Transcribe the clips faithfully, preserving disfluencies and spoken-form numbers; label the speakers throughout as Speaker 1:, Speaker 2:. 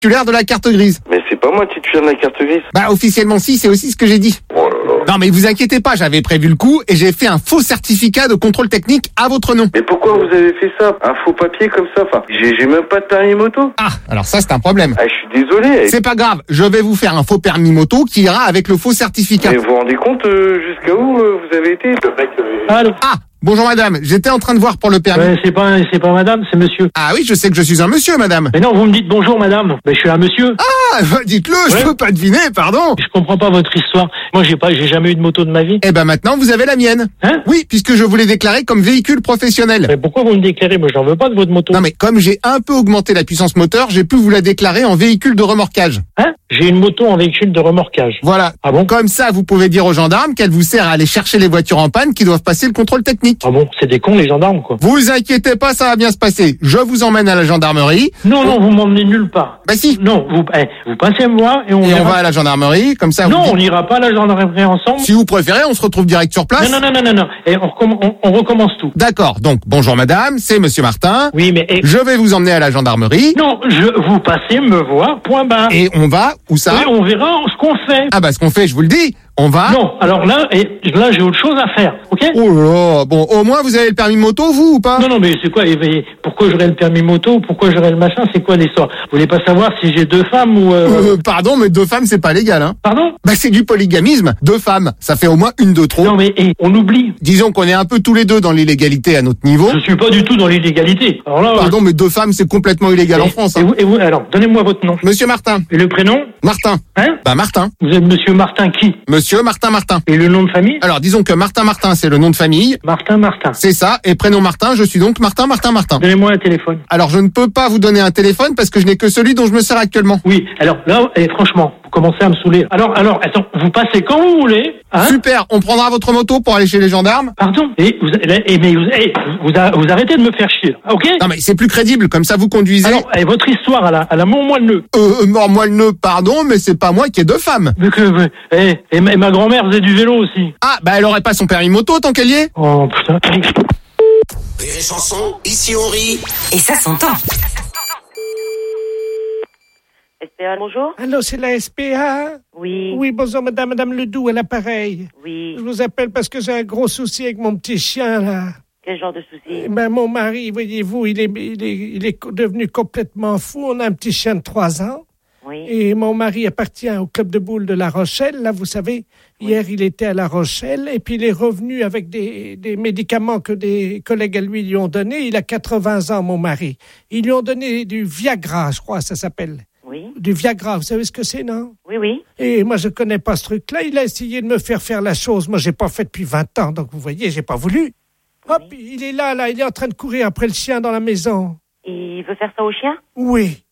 Speaker 1: titulaire de la carte grise.
Speaker 2: Mais c'est pas moi titulaire de la carte grise.
Speaker 1: Bah officiellement si, c'est aussi ce que j'ai dit.
Speaker 2: Oh là là.
Speaker 1: Non mais vous inquiétez pas, j'avais prévu le coup et j'ai fait un faux certificat de contrôle technique à votre nom.
Speaker 2: Mais pourquoi vous avez fait ça? Un faux papier comme ça? Enfin, j'ai, j'ai même pas de permis moto.
Speaker 1: Ah, alors ça c'est un problème.
Speaker 2: Ah, je suis désolé.
Speaker 1: C'est pas grave, je vais vous faire un faux permis moto qui ira avec le faux certificat.
Speaker 2: Mais vous vous rendez compte euh, jusqu'à où euh, vous avez été? Le mec, euh...
Speaker 3: Allô?
Speaker 1: Ah, bonjour madame, j'étais en train de voir pour le permis.
Speaker 3: Ouais, c'est pas, c'est pas madame, c'est monsieur.
Speaker 1: Ah oui, je sais que je suis un monsieur, madame.
Speaker 3: Mais non, vous me dites bonjour madame. Mais je suis un monsieur.
Speaker 1: Ah, bah, dites-le,
Speaker 3: Ouais.
Speaker 1: je peux pas deviner, pardon.
Speaker 3: Je comprends pas votre histoire. Moi, j'ai pas, j'ai jamais eu de moto de ma vie.
Speaker 1: Eh ben maintenant, vous avez la mienne.
Speaker 3: Hein?
Speaker 1: Oui, puisque je vous l'ai déclaré comme véhicule professionnel.
Speaker 3: Mais pourquoi vous me déclarez? Moi, j'en veux pas de votre moto.
Speaker 1: Non mais comme j'ai un peu augmenté la puissance moteur, j'ai pu vous la déclarer en véhicule de remorquage.
Speaker 3: Hein? J'ai une moto en véhicule de remorquage.
Speaker 1: Voilà.
Speaker 3: Ah bon?
Speaker 1: Comme ça, vous pouvez dire aux gendarmes qu'elle vous sert à aller chercher les voitures en panne qui doivent passer le contrôle technique.
Speaker 3: Ah bon? C'est des cons, les gendarmes, quoi.
Speaker 1: Vous inquiétez pas, ça va bien se passer. Je vous emmène à la gendarmerie.
Speaker 3: Non, non, vous m'emmenez nulle part.
Speaker 1: Bah si.
Speaker 3: Non, vous, eh, vous passez me voir et on
Speaker 1: Et
Speaker 3: ira.
Speaker 1: on va à la gendarmerie, comme ça.
Speaker 3: Non,
Speaker 1: vous
Speaker 3: on
Speaker 1: dites-
Speaker 3: n'ira pas à la gendarmerie ensemble.
Speaker 1: Si vous préférez, on se retrouve direct sur place.
Speaker 3: Non, non, non, non, non, non. Et on, recomm- on, on recommence tout.
Speaker 1: D'accord. Donc bonjour madame, c'est monsieur Martin.
Speaker 3: Oui, mais, eh,
Speaker 1: Je vais vous emmener à la gendarmerie.
Speaker 3: non, je, vous passez me voir, point barre.
Speaker 1: Et on va où ça?
Speaker 3: Oui, on verra ce qu'on fait.
Speaker 1: Ah bah ce qu'on fait, je vous le dis. On va.
Speaker 3: Non, alors là, et là, j'ai autre chose à faire, ok?
Speaker 1: Oh là là. Bon, au moins vous avez le permis moto, vous ou pas?
Speaker 3: Non, non, mais c'est quoi? eh ben, Pourquoi j'aurais le permis moto? Pourquoi j'aurais le machin? C'est quoi l'histoire? Vous voulez pas savoir si j'ai deux femmes ou... Euh...
Speaker 1: Euh, pardon, mais deux femmes, c'est pas légal, hein.
Speaker 3: Pardon?
Speaker 1: Bah c'est du polygamisme. Deux femmes, ça fait au moins une de trop.
Speaker 3: Non, mais eh, on oublie.
Speaker 1: Disons qu'on est un peu tous les deux dans l'illégalité à notre niveau.
Speaker 3: Je suis pas du tout dans l'illégalité. Alors là...
Speaker 1: Pardon, mais deux femmes, c'est complètement illégal
Speaker 3: euh,
Speaker 1: en France.
Speaker 3: Et
Speaker 1: Hein.
Speaker 3: vous, et vous, alors, donnez-moi votre nom.
Speaker 1: Monsieur Martin.
Speaker 3: Et le prénom?
Speaker 1: Martin.
Speaker 3: Hein?
Speaker 1: Bah Martin.
Speaker 3: Vous êtes monsieur Martin qui?
Speaker 1: Monsieur Martin Martin.
Speaker 3: Et le nom de famille?
Speaker 1: Alors disons que Martin Martin, c'est le nom de famille.
Speaker 3: Martin Martin.
Speaker 1: C'est ça. Et prénom Martin, je suis donc Martin Martin Martin.
Speaker 3: Donnez-moi un téléphone.
Speaker 1: Alors je ne peux pas vous donner un téléphone parce que je n'ai que celui dont je me sers actuellement.
Speaker 3: Oui, alors là, eh, franchement, vous commencez à me saouler. Alors, alors, attends, vous passez quand vous voulez, hein?
Speaker 1: Super, on prendra votre moto pour aller chez les gendarmes.
Speaker 3: Pardon? Et vous, eh, mais vous, eh, vous, vous arrêtez de me faire chier, ok?
Speaker 1: Non mais c'est plus crédible, comme ça vous conduisez.
Speaker 3: Alors, eh, votre histoire, elle a, elle a mon moi le nœud.
Speaker 1: Euh, mort moi le nœud, pardon, mais c'est pas moi qui ai deux femmes.
Speaker 3: Vu que, eh, et ma, et ma grand-mère faisait du vélo aussi.
Speaker 1: Ah, bah elle aurait pas son permis moto tant qu'elle y est.
Speaker 3: Oh, putain.
Speaker 4: Rire et chanson, ici on rit.
Speaker 5: Et ça s'entend.
Speaker 6: S P A, bonjour.
Speaker 7: Allô, c'est la S P A?
Speaker 6: Oui.
Speaker 7: Oui, bonjour, madame, madame Ledoux, à l'appareil.
Speaker 6: Oui.
Speaker 7: Je vous appelle parce que j'ai un gros souci avec mon petit chien, là.
Speaker 6: Quel genre de souci?
Speaker 7: Eh ben, mon mari, voyez-vous, il est, il est, il est devenu complètement fou. On a un petit chien de trois ans.
Speaker 6: Oui.
Speaker 7: Et mon mari appartient au club de boules de La Rochelle. Là, vous savez, hier, il était à La Rochelle et puis il est revenu avec des, des médicaments que des collègues à lui lui ont donnés. Il a quatre-vingts ans, mon mari. Ils lui ont donné du Viagra, je crois, ça s'appelle.
Speaker 6: Oui.
Speaker 7: Du Viagra, vous savez ce que c'est, non?
Speaker 6: Oui, oui.
Speaker 7: Et moi, je connais pas ce truc-là. Il a essayé de me faire faire la chose. Moi, j'ai pas fait depuis vingt ans, donc vous voyez, j'ai pas voulu. Hop, il est là, là, il est en train de courir après le chien dans la maison.
Speaker 6: Il veut faire ça au chien?
Speaker 7: Oui.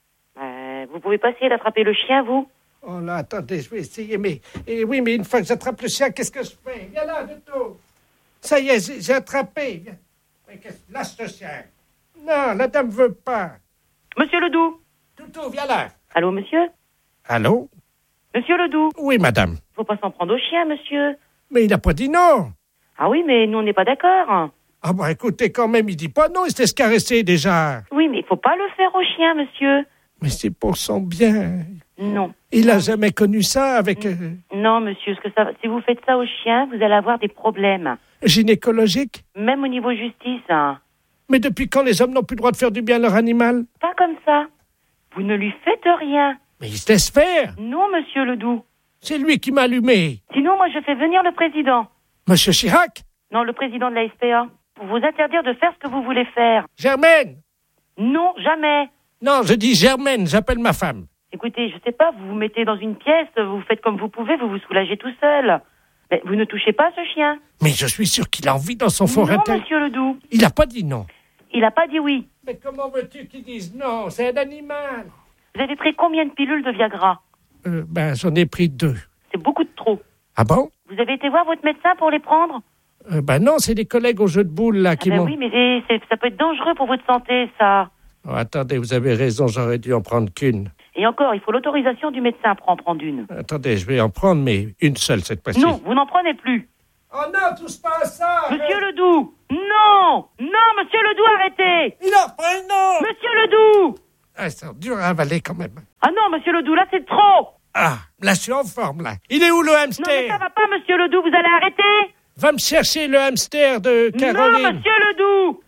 Speaker 6: Euh, vous pouvez pas essayer d'attraper le chien, vous?
Speaker 7: Oh là, attendez, je vais essayer, mais... Et oui, mais une fois que j'attrape le chien, qu'est-ce que je fais? Viens là, Duto. Ça y est, j'ai, j'ai attrapé. Viens. Mais qu'est-ce... Lâche ce chien. Non, la dame veut pas.
Speaker 6: Monsieur Ledoux.
Speaker 7: Duto, viens là.
Speaker 6: Allô, monsieur?
Speaker 7: Allô?
Speaker 6: Monsieur Ledoux.
Speaker 7: Oui, madame.
Speaker 6: Faut pas s'en prendre au chien, monsieur.
Speaker 7: Mais il n'a pas dit non.
Speaker 6: Ah oui, mais nous, on n'est pas d'accord.
Speaker 7: Ah bah écoutez, quand même, il dit pas non, il s'est caressé déjà.
Speaker 6: Oui, mais il faut pas le faire au chien, monsieur.
Speaker 7: Mais c'est pour son bien.
Speaker 6: Non.
Speaker 7: Il a jamais connu ça avec... Euh,
Speaker 6: Non, monsieur, ce que ça, si vous faites ça au chien, vous allez avoir des problèmes.
Speaker 7: gynécologique.
Speaker 6: Même au niveau justice. Hein.
Speaker 7: Mais depuis quand les hommes n'ont plus le droit de faire du bien à leur animal?
Speaker 6: Pas comme ça. Vous ne lui faites rien.
Speaker 7: Mais il se laisse faire.
Speaker 6: Non, monsieur Ledoux.
Speaker 7: C'est lui qui m'a allumé.
Speaker 6: Sinon, moi, je fais venir le président.
Speaker 7: Monsieur Chirac?
Speaker 6: Non, le président de la S P A. Pour vous interdire de faire ce que vous voulez faire.
Speaker 7: Germaine?
Speaker 6: Non, jamais.
Speaker 7: Non, je dis Germaine, j'appelle ma femme.
Speaker 6: Écoutez, je sais pas, vous vous mettez dans une pièce, vous faites comme vous pouvez, vous vous soulagez tout seul. Mais vous ne touchez pas ce chien.
Speaker 7: Mais je suis sûr qu'il a envie dans son fort
Speaker 6: Non,
Speaker 7: intérieur.
Speaker 6: monsieur Ledoux.
Speaker 7: Il a pas dit non.
Speaker 6: Il a pas dit oui.
Speaker 7: Mais comment veux-tu qu'ils disent non? C'est un animal.
Speaker 6: Vous avez pris combien de pilules de Viagra?
Speaker 7: Euh, ben, j'en ai pris deux.
Speaker 6: C'est beaucoup de trop.
Speaker 7: Ah bon?
Speaker 6: Vous avez été voir votre médecin pour les prendre?
Speaker 7: euh, Ben non, c'est des collègues au jeu de boules, là, qui
Speaker 6: ah ben
Speaker 7: m'ont...
Speaker 6: oui, mais c'est, c'est, ça peut être dangereux pour votre santé, ça.
Speaker 7: Oh, attendez, vous avez raison, j'aurais dû en prendre qu'une.
Speaker 6: Et encore, il faut l'autorisation du médecin pour en prendre une.
Speaker 7: Attendez, je vais en prendre, mais une seule cette fois-ci.
Speaker 6: Non, vous n'en prenez plus.
Speaker 7: Oh non, touche pas à ça!
Speaker 6: Monsieur Ledoux! Non! Non, monsieur Ledoux, arrêtez!
Speaker 7: Il en reprend, non!
Speaker 6: Monsieur Ledoux!
Speaker 7: Ah, c'est dur à avaler quand même.
Speaker 6: Ah non, monsieur Ledoux, là, c'est trop.
Speaker 7: Ah, là, je suis en forme, là. Il est où, le hamster?
Speaker 6: Non, mais ça va pas, monsieur Ledoux, vous allez arrêter.
Speaker 7: Va me chercher le hamster de Caroline.
Speaker 6: Non, monsieur Ledoux.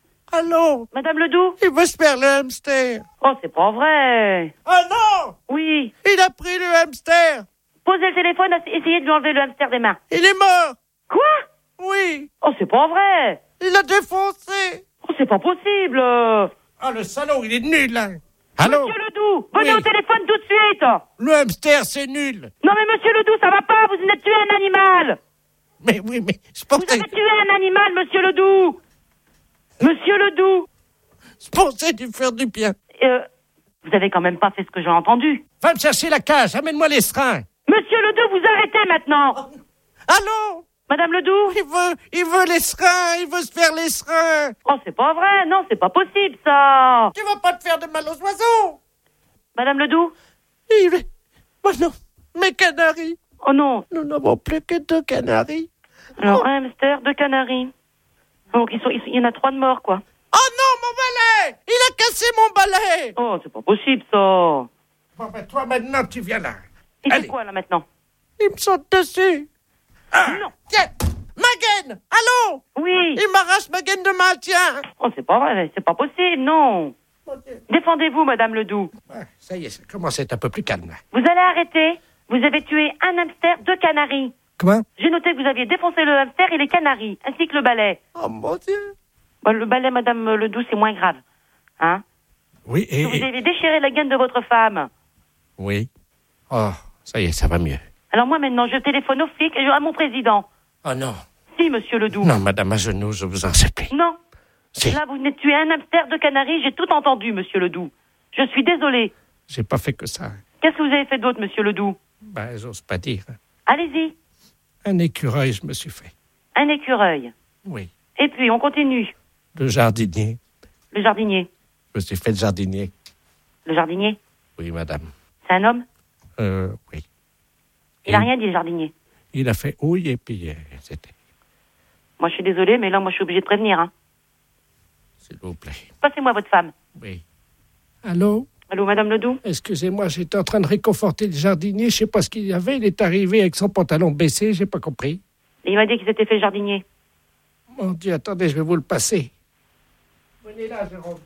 Speaker 7: Allô?
Speaker 6: Madame Ledoux?
Speaker 7: Il veut se faire le hamster.
Speaker 6: Oh, c'est pas vrai.
Speaker 7: Oh non!
Speaker 6: Oui.
Speaker 7: Il a pris le hamster.
Speaker 6: Posez le téléphone, essayez de lui enlever le hamster des mains.
Speaker 7: Il est mort.
Speaker 6: Quoi?
Speaker 7: Oui.
Speaker 6: Oh, c'est pas vrai.
Speaker 7: Il a défoncé.
Speaker 6: Oh, c'est pas possible.
Speaker 7: Ah, le salaud, il est nul, là. Allô?
Speaker 6: Monsieur Ledoux, venez
Speaker 7: Oui.
Speaker 6: au téléphone tout de suite.
Speaker 7: Le hamster, c'est nul.
Speaker 6: Non, mais monsieur Ledoux, ça va pas, vous avez tué un animal.
Speaker 7: Mais oui, mais je
Speaker 6: Vous
Speaker 7: pensais,
Speaker 6: avez tué un animal, monsieur Ledoux. Monsieur Ledoux.
Speaker 7: je pensais lui faire du bien.
Speaker 6: Euh, vous avez quand même pas fait ce que j'ai entendu.
Speaker 7: Va me chercher la cage, amène-moi les seringues.
Speaker 6: Monsieur Ledoux, vous arrêtez maintenant.
Speaker 7: Allô?
Speaker 6: Madame Ledoux?
Speaker 7: Il veut, il veut les seringues, il veut se faire les seringues.
Speaker 6: Oh, c'est pas vrai, non, c'est pas possible, ça.
Speaker 7: Tu vas pas te faire de mal aux oiseaux.
Speaker 6: Madame Ledoux?
Speaker 7: Il est... Oh non, mes canaris.
Speaker 6: Oh non.
Speaker 7: Nous n'avons plus que deux canaris.
Speaker 6: Alors, un hamster, deux canaris. Donc, ils sont, ils sont- il y en a trois de morts, quoi.
Speaker 7: Oh non, mon balai! Il a cassé mon balai!
Speaker 6: Oh, c'est pas possible, ça.
Speaker 7: Bon, ben toi, maintenant, tu viens là.
Speaker 6: Et
Speaker 7: Allez.
Speaker 6: c'est quoi, là, maintenant?
Speaker 7: Il me saute dessus. Ah,
Speaker 6: Non.
Speaker 7: tiens, ma gaine! Allô?
Speaker 6: Oui.
Speaker 7: Il m'arrache ma gaine de main, tiens!
Speaker 6: Oh, c'est pas vrai, c'est pas possible, non.
Speaker 7: Mon Dieu.
Speaker 6: Défendez-vous, Madame Ledoux.
Speaker 7: Ah, ça y est, ça commence à être un peu plus calme, là.
Speaker 6: Vous allez arrêter. Vous avez tué un hamster, deux canaris.
Speaker 7: Comment?
Speaker 6: J'ai noté que vous aviez défoncé le hamster et les canaris, ainsi que le balai.
Speaker 7: Oh, mon Dieu!
Speaker 6: Bon, le balai, Madame Ledoux, c'est moins grave. Hein?
Speaker 7: Oui, et...
Speaker 6: Vous
Speaker 7: et-
Speaker 6: avez déchiré la gaine de votre femme.
Speaker 7: Oui. Oh, ça y est, ça va mieux.
Speaker 6: Alors moi, maintenant, je téléphone aux flics et je- à mon président.
Speaker 7: Oh non.
Speaker 6: Si, Monsieur Ledoux.
Speaker 7: Non, madame, à genoux, je vous en supplie.
Speaker 6: Non.
Speaker 7: Si.
Speaker 6: Là, vous venez de tuer un hamster, deux canaris, j'ai tout entendu, Monsieur Ledoux. Je suis désolé.
Speaker 7: J'ai pas fait que ça.
Speaker 6: Qu'est-ce que vous avez fait d'autre, Monsieur Ledoux?
Speaker 7: Ben, j'ose pas dire.
Speaker 6: Allez-y.
Speaker 7: Un écureuil, je me suis fait.
Speaker 6: Un écureuil.
Speaker 7: Oui.
Speaker 6: Et puis, on continue.
Speaker 7: Le jardinier.
Speaker 6: Le jardinier.
Speaker 7: Je me suis fait le jardinier.
Speaker 6: Le jardinier,
Speaker 7: Oui, madame.
Speaker 6: c'est un homme?
Speaker 7: Euh, oui.
Speaker 6: Il a
Speaker 7: Et-
Speaker 6: rien dit, le jardinier.
Speaker 7: Il a fait oui et puis euh, c'était...
Speaker 6: Moi, je suis désolée, mais là, moi, je suis obligée de prévenir. Hein.
Speaker 7: S'il vous plaît.
Speaker 6: Passez-moi votre femme.
Speaker 7: Oui. Allô?
Speaker 6: Allô, Madame Ledoux?
Speaker 7: Excusez-moi, j'étais en train de réconforter le jardinier. Je sais pas ce qu'il y avait. Il est arrivé avec son pantalon baissé. J'ai pas compris.
Speaker 6: Et il m'a dit qu'il s'était fait jardinier.
Speaker 7: Mon Dieu, attendez, je vais vous le passer. Venez là, Jérôme.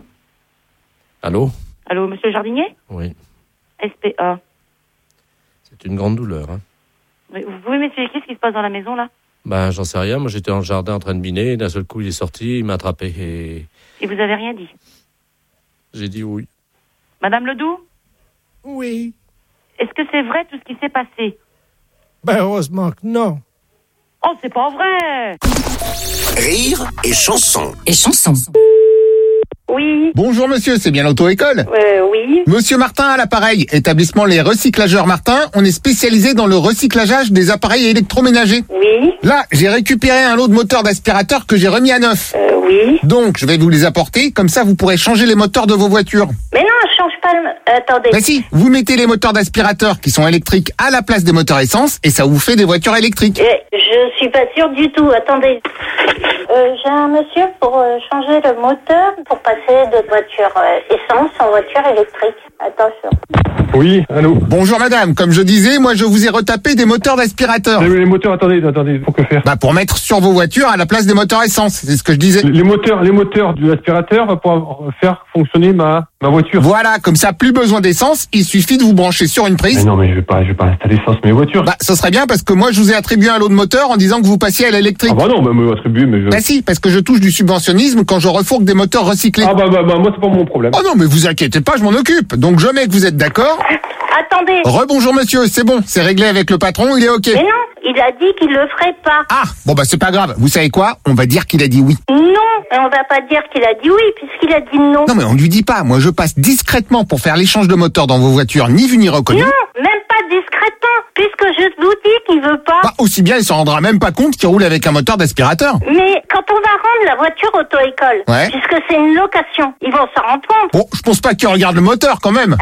Speaker 5: Allô?
Speaker 6: Allô, monsieur le jardinier?
Speaker 5: Oui.
Speaker 6: S P A.
Speaker 5: C'est une grande douleur, hein.
Speaker 6: Oui, vous pouvez m'expliquer ce qui se passe dans la maison, là?
Speaker 5: Ben, j'en sais rien. Moi, j'étais dans le jardin en train de miner. D'un seul coup, il est sorti, il m'a attrapé et
Speaker 6: Et vous avez rien dit?
Speaker 5: j'ai dit oui.
Speaker 6: Madame Ledoux?
Speaker 7: Oui.
Speaker 6: Est-ce que c'est vrai tout ce qui s'est passé?
Speaker 7: Ben, heureusement que non.
Speaker 6: Oh, c'est pas vrai!
Speaker 4: Rire et chanson.
Speaker 8: Et chanson.
Speaker 1: Oui. Bonjour monsieur, c'est bien l'auto-école?
Speaker 9: Euh, oui.
Speaker 1: Monsieur Martin à l'appareil, établissement Les Recyclageurs Martin, on est spécialisé dans le recyclageage des appareils électroménagers.
Speaker 9: Oui.
Speaker 1: Là, j'ai récupéré un lot de moteurs d'aspirateur que j'ai remis à neuf.
Speaker 9: Euh, oui.
Speaker 1: Donc, je vais vous les apporter, comme ça vous pourrez changer les moteurs de vos voitures.
Speaker 9: Mais non, je change pas le... Attendez.
Speaker 1: Bah si, vous mettez les moteurs d'aspirateur qui sont électriques à la place des moteurs essence et ça vous fait des voitures électriques.
Speaker 9: Eh, je suis pas sûre du tout. Attendez. Euh, j'ai un monsieur pour euh, changer le moteur pour passer de voiture euh, essence en voiture électrique. Attention.
Speaker 10: Oui, allô.
Speaker 1: Bonjour madame, comme je disais, moi je vous ai retapé des moteurs d'aspirateur.
Speaker 10: Les, les moteurs, attendez, attendez, pour que faire?
Speaker 1: Bah pour mettre sur vos voitures à la place des moteurs essence, c'est ce que je disais.
Speaker 10: Les moteurs, les moteurs de l'aspirateur pour faire fonctionner ma, ma voiture.
Speaker 1: Voilà, comme ça plus besoin d'essence, il suffit de vous brancher sur une prise.
Speaker 10: Mais non, mais je vais pas, je vais pas installer ça sur mes voitures.
Speaker 1: Bah ce serait bien parce que moi je vous ai attribué un lot de moteurs en disant que vous passiez à l'électrique.
Speaker 10: Ah bah non, bah me attribuer, mais je...
Speaker 1: Bah si, parce que je touche du subventionnisme quand je refourgue des moteurs recyclés.
Speaker 10: Ah bah bah, bah moi c'est pas mon problème.
Speaker 1: Oh non, mais vous inquiétez pas, je m'en occupe. Donc je mets que vous êtes d'accord.
Speaker 9: Attendez.
Speaker 1: Rebonjour monsieur, c'est bon, c'est réglé avec le patron, il est ok.
Speaker 9: Mais non, il a dit qu'il le ferait pas.
Speaker 1: Ah, bon bah c'est pas grave, vous savez quoi? On va dire qu'il a dit oui.
Speaker 9: Non, et on va pas dire qu'il a dit oui puisqu'il a dit non.
Speaker 1: Non mais on lui dit pas, moi je passe discrètement pour faire l'échange de moteurs dans vos voitures, ni vu ni reconnu.
Speaker 9: Non, même pas discrètement, puisque je vous dis qu'il veut pas.
Speaker 1: Bah, aussi bien il s'en rendra même pas compte qu'il roule avec un moteur d'aspirateur.
Speaker 9: Mais quand on va rendre la voiture auto-école,
Speaker 1: Ouais.
Speaker 9: puisque c'est une location, ils vont s'en rendre compte.
Speaker 1: Bon, je pense pas qu'il regarde le moteur quand même.
Speaker 9: Ah si,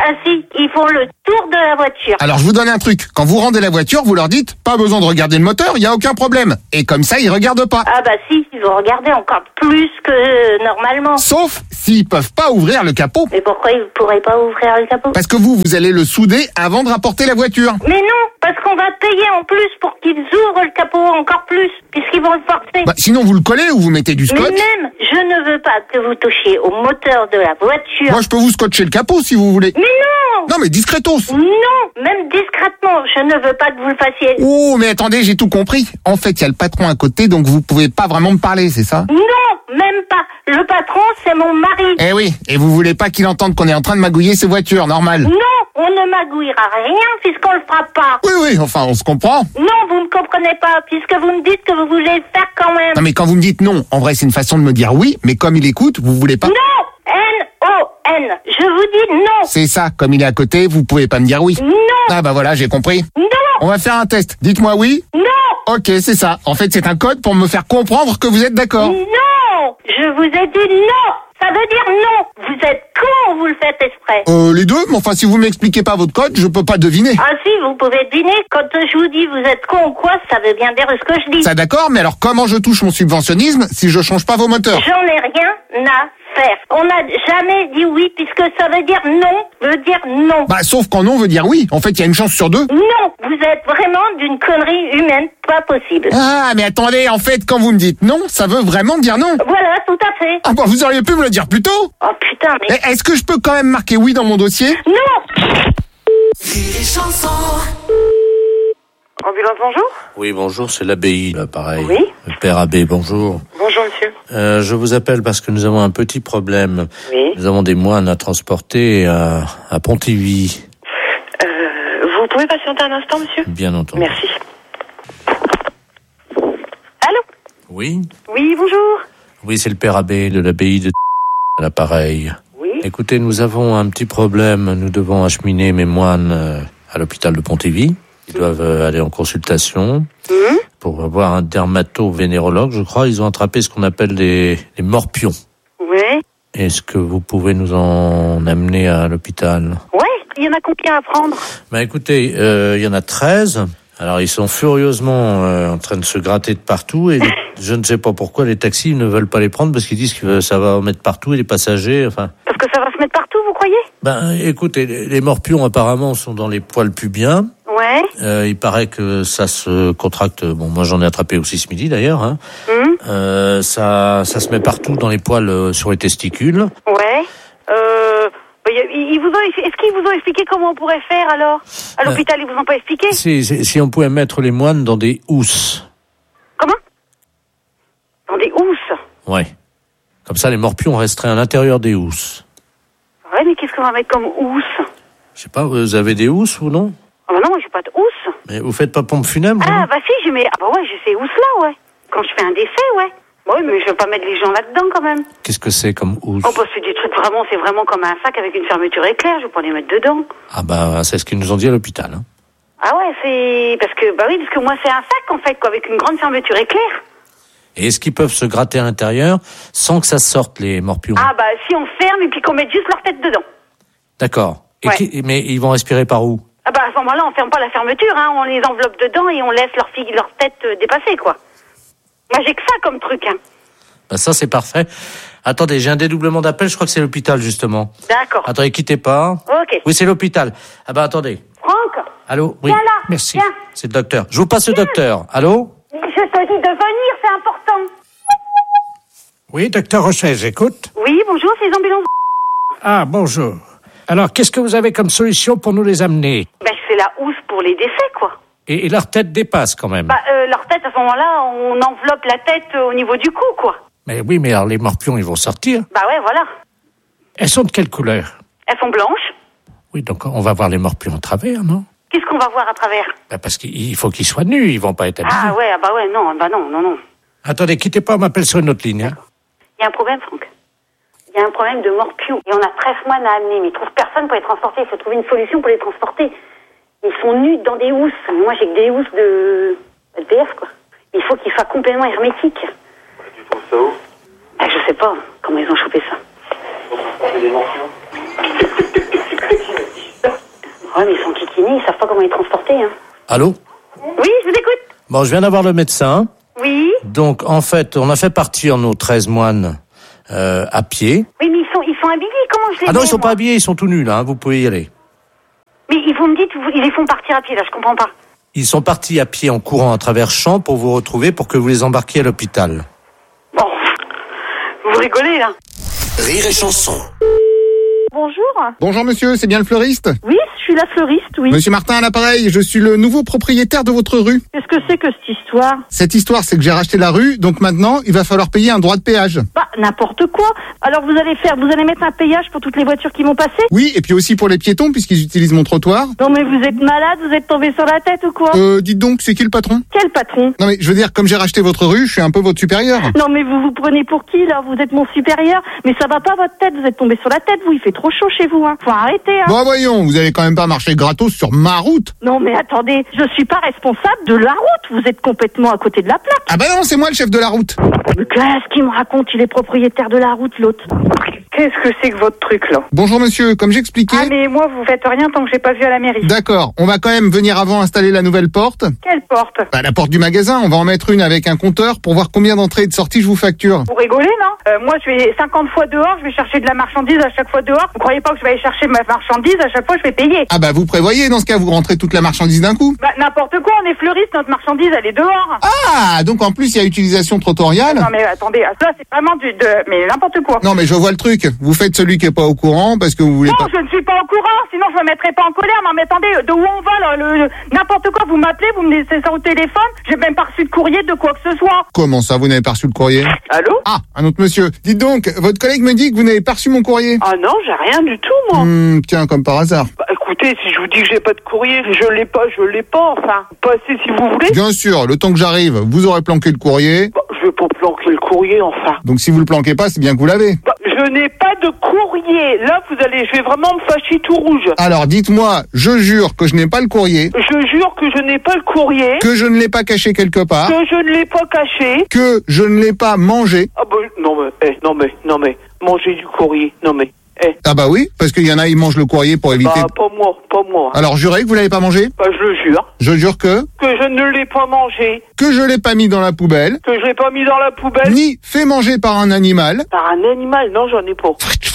Speaker 9: ils font le tour de la voiture.
Speaker 1: Alors je vous donne un truc. Quand vous rendez la voiture, vous leur dites pas besoin de regarder le moteur, il y a aucun problème. Et comme ça, ils regardent pas.
Speaker 9: Ah bah si, ils vont regarder encore plus que euh, normalement.
Speaker 1: Sauf s'ils peuvent pas ouvrir le capot.
Speaker 9: Mais pourquoi ils pourraient pas ouvrir le capot?
Speaker 1: Parce que vous, vous allez le souder avant de rapporter la voiture.
Speaker 9: Mais non, parce qu'on va payer en plus pour qu'ils ouvrent le capot encore plus, puisqu'ils vont le forcer.
Speaker 1: Bah, sinon vous le collez ou vous mettez du scotch.
Speaker 9: Mais même, je ne veux pas que vous touchiez au moteur de la voiture.
Speaker 1: Moi je peux vous scotcher le capot si vous voulez.
Speaker 9: Mais non!
Speaker 1: Non mais discretos.
Speaker 9: Non, même discrètement, je ne veux pas que vous le fassiez.
Speaker 1: Oh mais attendez, j'ai tout compris. En fait, il y a le patron à côté, donc vous pouvez pas vraiment me parler, c'est ça?
Speaker 9: Non, même pas. Le patron, c'est mon mari.
Speaker 1: Eh oui, et vous voulez pas qu'il entende qu'on est en train de magouiller ses voitures, normal.
Speaker 9: Non, on ne magouillera rien puisqu'on le fera pas.
Speaker 1: Oui, oui, enfin, on se comprend.
Speaker 9: Non, vous ne comprenez pas, puisque vous me dites que vous voulez le faire quand même.
Speaker 1: Non mais quand vous me dites non, en vrai c'est une façon de me dire oui, mais comme il écoute, vous voulez pas.
Speaker 9: Non, N O N, je vous dis non.
Speaker 1: C'est ça, comme il est à côté, vous pouvez pas me dire oui.
Speaker 9: Non.
Speaker 1: Ah bah voilà, j'ai compris.
Speaker 9: Non.
Speaker 1: On va faire un test. Dites-moi oui.
Speaker 9: Non.
Speaker 1: Ok, c'est ça. En fait, c'est un code pour me faire comprendre que vous êtes d'accord.
Speaker 9: Non, je vous ai dit non. Ça veut dire non. Vous êtes con ou vous le faites exprès?
Speaker 1: Euh, les deux, mais enfin, si vous m'expliquez pas votre code, je peux pas deviner.
Speaker 9: Ah si, vous pouvez deviner. Quand je vous dis vous êtes con ou quoi, ça veut bien dire ce que je dis.
Speaker 1: Ça d'accord, mais alors comment je touche mon subventionnisme si je change pas vos moteurs?
Speaker 9: J'en ai rien à faire. On n'a jamais dit oui, puisque ça veut dire non, veut dire non.
Speaker 1: Bah, sauf quand non veut dire oui. En fait, il y a une chance sur deux.
Speaker 9: Non, vous êtes vraiment d'une connerie humaine, pas possible.
Speaker 1: Ah, mais attendez, en fait, quand vous me dites non, ça veut vraiment dire non.
Speaker 9: Voilà, tout à fait.
Speaker 1: Ah bah, vous auriez pu me le dire plus tôt.
Speaker 9: Oh putain, mais...
Speaker 1: Eh, est-ce que je peux quand même marquer oui dans mon dossier?
Speaker 9: Non.
Speaker 8: Ambulance, bonjour.
Speaker 5: Oui, bonjour, c'est l'abbaye, là, pareil.
Speaker 8: Oui.
Speaker 5: Le père abbé, bonjour.
Speaker 8: Bonjour, monsieur.
Speaker 5: Euh, je vous appelle parce que nous avons un petit problème.
Speaker 8: Oui.
Speaker 5: Nous avons des moines à transporter à, à Pontivy.
Speaker 8: Euh, vous pouvez patienter un instant, monsieur?
Speaker 5: Bien entendu.
Speaker 8: Merci. Allô?
Speaker 5: Oui.
Speaker 8: Oui, bonjour.
Speaker 5: Oui, c'est le père abbé de l'abbaye de à l'appareil.
Speaker 8: Oui.
Speaker 5: Écoutez, nous avons un petit problème. Nous devons acheminer mes moines euh, à l'hôpital de Pontivy. Ils doivent euh, aller en consultation
Speaker 8: Mmh.
Speaker 5: pour avoir un dermato-vénérologue. Je crois ils ont attrapé ce qu'on appelle les, les morpions.
Speaker 8: Oui.
Speaker 5: Est-ce que vous pouvez nous en amener à l'hôpital?
Speaker 8: Ouais, il y en a combien à prendre?
Speaker 5: Bah écoutez, euh, il y en a treize. Alors ils sont furieusement euh, en train de se gratter de partout et je ne sais pas pourquoi les taxis ne veulent pas les prendre parce qu'ils disent que ça va en mettre partout et les passagers, enfin...
Speaker 8: Parce que ça va se mettre partout, vous croyez?
Speaker 5: Ben écoutez, les, les morpions apparemment sont dans les poils pubiens.
Speaker 8: Ouais.
Speaker 5: Euh, il paraît que ça se contracte. Bon, moi j'en ai attrapé aussi ce midi d'ailleurs. Hein.
Speaker 8: Mmh.
Speaker 5: Euh, ça, ça se met partout dans les poils euh, sur les testicules.
Speaker 8: Ouais. Euh... Ils vous ont, est-ce qu'ils vous ont expliqué comment on pourrait faire alors? À l'hôpital, ils vous ont pas expliqué?
Speaker 5: Si, si, si on pouvait mettre les moines dans des housses.
Speaker 8: Comment? Dans des housses?
Speaker 5: Ouais. Comme ça, les morpions resteraient à l'intérieur des housses.
Speaker 8: Ouais, mais qu'est-ce qu'on va mettre comme housse?
Speaker 5: Je sais pas, vous avez des housses ou non?
Speaker 8: Ah bah non, moi j'ai pas de housse.
Speaker 5: Mais vous faites pas pompe funèbre?
Speaker 8: Ah
Speaker 5: vous
Speaker 8: bah si, j'ai mes... Ah bah ouais, j'ai ces housses-là, ouais. Quand je fais un décès, ouais. Oui, mais je veux pas mettre les gens là-dedans quand même.
Speaker 5: Qu'est-ce que c'est comme housse?
Speaker 8: Oh bah c'est des trucs vraiment, c'est vraiment comme un sac avec une fermeture éclair, je vais pas les mettre dedans.
Speaker 5: Ah bah c'est ce qu'ils nous ont dit à l'hôpital. Hein.
Speaker 8: Ah ouais, c'est... Parce que, bah oui, parce que moi c'est un sac en fait, quoi, avec une grande fermeture éclair.
Speaker 5: Et est-ce qu'ils peuvent se gratter à l'intérieur sans que ça sorte les morpions?
Speaker 8: Ah bah si on ferme et puis qu'on mette juste leur tête dedans.
Speaker 5: D'accord. Et
Speaker 8: Ouais.
Speaker 5: qui... Mais ils vont respirer par où?
Speaker 8: Ah bah à ce moment-là, on ferme pas la fermeture, hein, on les enveloppe dedans et on laisse leur, fille, leur tête euh, dépasser, quoi. Moi j'ai que ça comme truc, hein.
Speaker 5: Bah ça c'est parfait. Attendez, j'ai un dédoublement d'appel, je crois que c'est l'hôpital justement.
Speaker 8: D'accord.
Speaker 5: Attendez, quittez pas.
Speaker 8: Ok.
Speaker 5: Oui, c'est l'hôpital. Ah bah attendez.
Speaker 8: Franck,
Speaker 5: Allô? Oui.
Speaker 8: viens là.
Speaker 5: Merci.
Speaker 8: Viens.
Speaker 5: C'est le docteur. Je vous passe le docteur. Allô?
Speaker 8: Je te dis de venir, c'est important.
Speaker 7: Oui, docteur Rocher, j'écoute.
Speaker 8: Oui, bonjour, c'est les ambulances.
Speaker 7: Ah, bonjour. Alors, qu'est-ce que vous avez comme solution pour nous les amener?
Speaker 8: Ben, c'est la housse pour les décès, quoi.
Speaker 7: Et, et leur tête dépasse quand même.
Speaker 8: Bah, euh, leur tête, à ce moment-là, on enveloppe la tête euh, au niveau du cou, quoi.
Speaker 7: Mais oui, mais alors les morpions, ils vont sortir.
Speaker 8: Bah ouais, voilà.
Speaker 7: Elles sont de quelle couleur?
Speaker 8: Elles sont blanches.
Speaker 7: Oui, donc on va voir les morpions à travers, non?
Speaker 8: Qu'est-ce qu'on va voir à travers?
Speaker 7: Bah parce qu'il faut qu'ils soient nus, ils vont pas être habillés.
Speaker 8: Ah ouais, ah bah ouais, non, bah non, non, non.
Speaker 7: Attendez, quittez pas, on m'appelle sur une autre ligne. Hein.
Speaker 8: Il y a un problème, Franck. Il y a un problème de morpions. Et on a treize moines à amener, mais ils trouvent personne pour les transporter. Il faut trouver une solution pour les transporter. Ils sont nus dans des housses. Mais moi, j'ai que des housses de L P F, quoi. Il faut qu'ils soient complètement hermétiques.
Speaker 2: Tu trouves ça où?
Speaker 8: Ah, je sais pas comment ils ont chopé ça.
Speaker 2: C'est des morpions.
Speaker 8: Ouais, mais ils sont kikinés, ils savent pas comment les transporter, hein.
Speaker 5: Allô?
Speaker 8: Oui, je vous écoute.
Speaker 5: Bon, je viens d'avoir le médecin.
Speaker 8: Oui.
Speaker 5: Donc, en fait, on a fait partir nos treize moines euh, à pied.
Speaker 8: Oui, mais ils sont, ils sont habillés, comment je les
Speaker 5: Ah non,
Speaker 8: mets,
Speaker 5: ils sont
Speaker 8: moi
Speaker 5: pas habillés, ils sont tout nus, là, hein, vous pouvez y aller.
Speaker 8: Mais ils vous me dites, vous- ils les font partir à pied, là, je comprends pas.
Speaker 5: Ils sont partis à pied en courant à travers champs pour vous retrouver pour que vous les embarquiez à l'hôpital.
Speaker 8: Bon. Vous rigolez, là.
Speaker 4: Rire et chanson.
Speaker 11: Bonjour.
Speaker 1: Bonjour monsieur, c'est bien le fleuriste?
Speaker 11: Oui, je suis la fleuriste, oui.
Speaker 1: Monsieur Martin à l'appareil, je suis le nouveau propriétaire de votre rue.
Speaker 11: Qu'est-ce que c'est que cette histoire?
Speaker 1: Cette histoire, c'est que j'ai racheté la rue, donc maintenant, il va falloir payer un droit de péage.
Speaker 11: Bah, n'importe quoi. Alors vous allez faire, vous allez mettre un péage pour toutes les voitures qui vont passer?
Speaker 1: Oui, et puis aussi pour les piétons, puisqu'ils utilisent mon trottoir.
Speaker 11: Non mais vous êtes malade, vous êtes tombé sur la tête ou quoi?
Speaker 1: Euh, dites donc, c'est qui le patron?
Speaker 11: Quel patron?
Speaker 1: Non mais, je veux dire, comme j'ai racheté votre rue, je suis un peu votre supérieur.
Speaker 11: Non mais vous vous prenez pour qui là? Vous êtes mon supérieur? Mais ça va pas votre tête, vous êtes tombé sur la tête, vous, il fait trop chaud chez vous, hein. Faut arrêter, hein.
Speaker 1: Bon, voyons, vous allez quand même pas marcher gratos sur ma route.
Speaker 11: Non mais attendez, je suis pas responsable de la route, vous êtes complètement à côté de la plaque.
Speaker 1: Ah bah non, c'est moi le chef de la route.
Speaker 11: Mais qu'est-ce qu'il me raconte? Il est propriétaire de la route, l'autre.
Speaker 12: Qu'est-ce que c'est que votre truc là?
Speaker 1: Bonjour monsieur, comme j'expliquais...
Speaker 12: Ah mais moi vous faites rien tant que j'ai pas vu à la mairie.
Speaker 1: D'accord, on va quand même venir avant installer la nouvelle porte.
Speaker 12: Quelle porte?
Speaker 1: Bah, la porte du magasin, on va en mettre une avec un compteur pour voir combien d'entrées et de sorties je vous facture.
Speaker 12: Vous rigolez non? euh, Moi je vais cinquante fois dehors, je vais chercher de la marchandise à chaque fois dehors. Vous croyez pas que je vais aller chercher ma marchandise à chaque fois je vais payer?
Speaker 1: Ah bah vous prévoyez, dans ce cas vous rentrez toute la marchandise d'un coup.
Speaker 12: Bah n'importe quoi, on est fleuriste, notre marchandise elle est dehors.
Speaker 1: Ah, donc en plus il y a utilisation trottoiriale.
Speaker 12: Non mais attendez, ça c'est vraiment du... De... Mais n'importe quoi.
Speaker 1: Non mais je vois le truc, vous faites celui qui est pas au courant parce que vous voulez
Speaker 12: Non,
Speaker 1: pas...
Speaker 12: je ne suis pas au courant, sinon je me mettrai pas en colère. Non mais attendez, de où on va là? le, le- N'importe quoi, vous m'appelez, vous me laissez ça au téléphone, j'ai même pas reçu de courrier de quoi que ce soit.
Speaker 1: Comment ça, vous n'avez pas reçu le courrier?
Speaker 12: Allô?
Speaker 1: Ah, un autre monsieur. Dites donc, votre collègue me dit que vous n'avez pas reçu mon courrier.
Speaker 12: Ah non, j'ai rien du tout moi.
Speaker 1: Hmm, tiens, comme par hasard.
Speaker 12: Bah écoutez, si je vous dis que j'ai pas de courrier, je l'ai pas, je l'ai pas, enfin. Passez si vous voulez.
Speaker 1: Bien sûr, le temps que j'arrive, vous aurez planqué le courrier.
Speaker 12: Bah, je vais pas planquer le courrier, enfin.
Speaker 1: Donc si vous le planquez pas, c'est bien que vous l'avez.
Speaker 12: Bah, je n'ai pas de courrier. Là, vous allez, je vais vraiment me fâcher tout rouge.
Speaker 1: Alors dites-moi, je jure que je n'ai pas le courrier,
Speaker 12: Je jure que je n'ai pas le courrier.
Speaker 1: que je ne l'ai pas caché quelque part,
Speaker 12: Que je ne l'ai pas caché.
Speaker 1: que je ne l'ai pas mangé.
Speaker 12: Ah bah, non mais, eh, non mais, non mais, manger du courrier, non mais, eh.
Speaker 1: Ah bah oui, parce qu'il y en a, ils mangent le courrier pour éviter...
Speaker 12: Bah, pas moi, pas moi.
Speaker 1: Alors jurez que vous l'avez pas mangé?
Speaker 12: Bah, je le jure.
Speaker 1: Je jure que...
Speaker 12: Que je ne l'ai pas mangé.
Speaker 1: Que je l'ai pas mis dans la poubelle,
Speaker 12: Que je l'ai pas mis dans la poubelle.
Speaker 1: ni fait manger par un animal.
Speaker 12: Par un animal, non, j'en ai pas.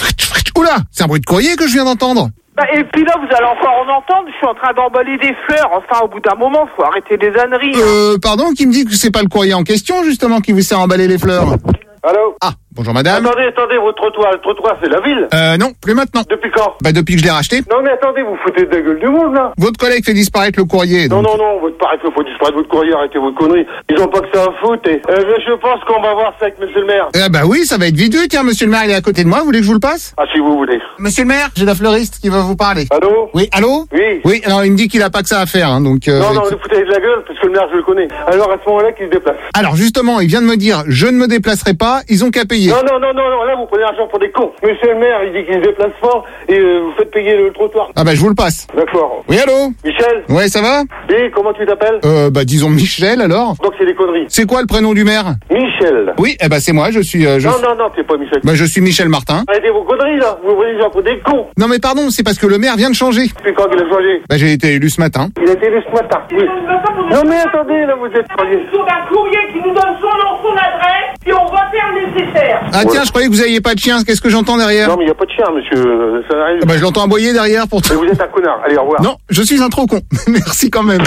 Speaker 1: Oula, c'est un bruit de courrier que je viens d'entendre.
Speaker 12: Bah, et puis là, vous allez encore en entendre, je suis en train d'emballer des fleurs. Enfin, au bout d'un moment, faut arrêter les âneries. hein.
Speaker 1: Euh, pardon, qui me dit que c'est pas le courrier en question, justement, qui vous sert à emballer les fleurs?
Speaker 2: Allô?
Speaker 1: Ah, bonjour madame.
Speaker 2: Attendez, attendez, votre trottoir, le trottoir c'est la ville?
Speaker 1: Euh, non, plus maintenant.
Speaker 2: Depuis quand?
Speaker 1: Bah, depuis que je l'ai racheté.
Speaker 2: Non mais attendez, vous foutez de la gueule du monde là.
Speaker 1: Votre collègue fait disparaître le courrier,
Speaker 2: Non,
Speaker 1: donc...
Speaker 2: non, non, votre paraît qu'il faut disparaître votre courrier, arrêtez vos conneries. Ils ont pas que ça à foutre et... Euh, mais je pense qu'on va voir ça avec monsieur le maire.
Speaker 1: Eh bah oui, ça va être vite vu, tiens, monsieur le maire, il est à côté de moi, vous voulez que je vous le passe?
Speaker 2: Ah, si vous voulez.
Speaker 1: Monsieur le maire, j'ai la fleuriste qui va vous parler.
Speaker 2: Allô?
Speaker 1: Oui, allô?
Speaker 2: Oui.
Speaker 1: Oui, alors il me dit qu'il a pas que ça à faire, hein, donc... euh,
Speaker 2: Non, non, vous foutez de la gueule, parce que le maire, je le connais. Alors, à ce moment-là, qu'il se déplace.
Speaker 1: Alors justement, il vient de me dire, je ne me déplacerai pas, ils ont qu'à payer.
Speaker 2: Non, non, non, non, non, là, vous prenez l'argent pour des cons. Monsieur le maire, il dit qu'il se déplace fort, et euh, vous faites payer le trottoir.
Speaker 1: Ah bah je vous le passe.
Speaker 2: D'accord.
Speaker 1: Oui, allô?
Speaker 2: Michel?
Speaker 1: Ouais, ça va?
Speaker 2: Et comment tu t'appelles?
Speaker 1: Euh, bah disons Michel, alors.
Speaker 2: Donc, c'est des conneries.
Speaker 1: C'est quoi le prénom du maire?
Speaker 2: Michel.
Speaker 1: Oui, eh bah c'est moi, je suis... euh, je...
Speaker 2: Non, non, non, t'es pas Michel.
Speaker 1: Bah je suis Michel Martin.
Speaker 2: Arrêtez vos conneries, là. Vous prenez les gens pour des cons.
Speaker 1: Non mais pardon, c'est parce que le maire vient de changer.
Speaker 2: Depuis quand il a changé?
Speaker 1: Bah j'ai été élu ce matin.
Speaker 2: Il a été élu ce matin. Oui. Non, mais attendez, là, vous êtes...
Speaker 12: d'un courrier qui nous donne son nom, son adresse, et on va faire le nécessaire.
Speaker 1: Ah
Speaker 2: Ouais.
Speaker 1: tiens, je croyais que vous aviez pas de chien, qu'est-ce que j'entends derrière?
Speaker 2: Non, mais il n'y a pas de chien, monsieur. euh, Ça n'arrive.
Speaker 1: Ah bah je l'entends aboyer derrière pour...
Speaker 2: Mais vous êtes un connard. Allez, au revoir.
Speaker 1: Non, je suis un trop con. Merci quand même.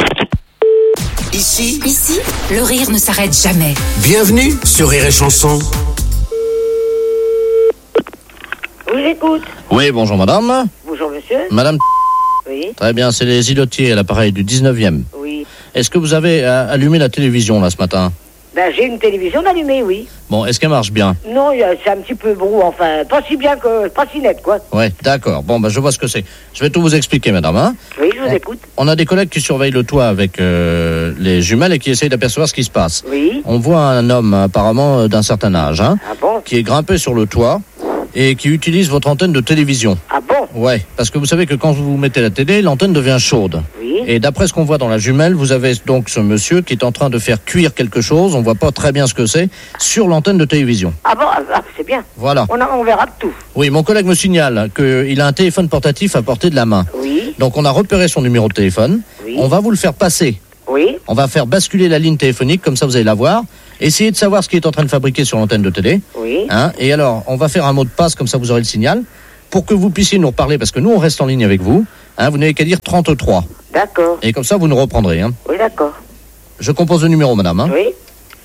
Speaker 4: Ici,
Speaker 13: Ici, le rire ne s'arrête jamais.
Speaker 4: bienvenue sur Rire et Chanson.
Speaker 8: Oui, j'écoute.
Speaker 5: Oui, bonjour madame.
Speaker 8: Bonjour, monsieur.
Speaker 5: Madame,
Speaker 8: Oui,
Speaker 5: très bien, c'est les îlotiers à l'appareil du dix-neuvième.
Speaker 8: oui.
Speaker 5: Est-ce que vous avez euh, allumé la télévision là ce matin?
Speaker 8: Ben, j'ai une télévision allumée, oui.
Speaker 5: Bon, est-ce qu'elle marche bien?
Speaker 8: Non, il y a- c'est un petit peu brou, enfin, pas si bien que... pas si net, quoi.
Speaker 5: Ouais, d'accord. Bon, ben je vois ce que c'est. Je vais tout vous expliquer, madame. Hein.
Speaker 8: Oui, je vous écoute.
Speaker 5: On a des collègues qui surveillent le toit avec euh, les jumelles et qui essayent d'apercevoir ce qui se passe.
Speaker 8: Oui.
Speaker 5: On voit un homme apparemment euh, d'un certain âge, hein,
Speaker 8: Ah bon?
Speaker 5: qui est grimpé sur le toit et qui utilise votre antenne de télévision.
Speaker 14: Ah bon?
Speaker 5: Ouais, parce que vous savez que quand vous mettez la télé, l'antenne devient chaude.
Speaker 14: Oui.
Speaker 5: Et d'après ce qu'on voit dans la jumelle, vous avez donc ce monsieur qui est en train de faire cuire quelque chose, on voit pas très bien ce que c'est, sur l'antenne de télévision.
Speaker 14: Ah bon? Ah, c'est bien.
Speaker 5: Voilà.
Speaker 14: On, a, on verra tout.
Speaker 5: Oui, mon collègue me signale qu'il a un téléphone portatif à portée de la main.
Speaker 14: Oui.
Speaker 5: Donc on a repéré son numéro de téléphone.
Speaker 14: Oui.
Speaker 5: On va vous le faire passer.
Speaker 14: Oui.
Speaker 5: On va faire basculer la ligne téléphonique, comme ça vous allez la voir. Essayez de savoir ce qu'il est en train de fabriquer sur l'antenne de télé.
Speaker 14: Oui.
Speaker 5: Hein, et alors, on va faire un mot de passe, comme ça vous aurez le signal, pour que vous puissiez nous reparler, parce que nous on reste en ligne avec vous. Hein, vous n'avez qu'à dire trente-trois.
Speaker 14: D'accord.
Speaker 5: Et comme ça vous nous reprendrez. Hein.
Speaker 14: Oui, d'accord.
Speaker 5: Je compose le numéro, madame. Hein.
Speaker 14: Oui.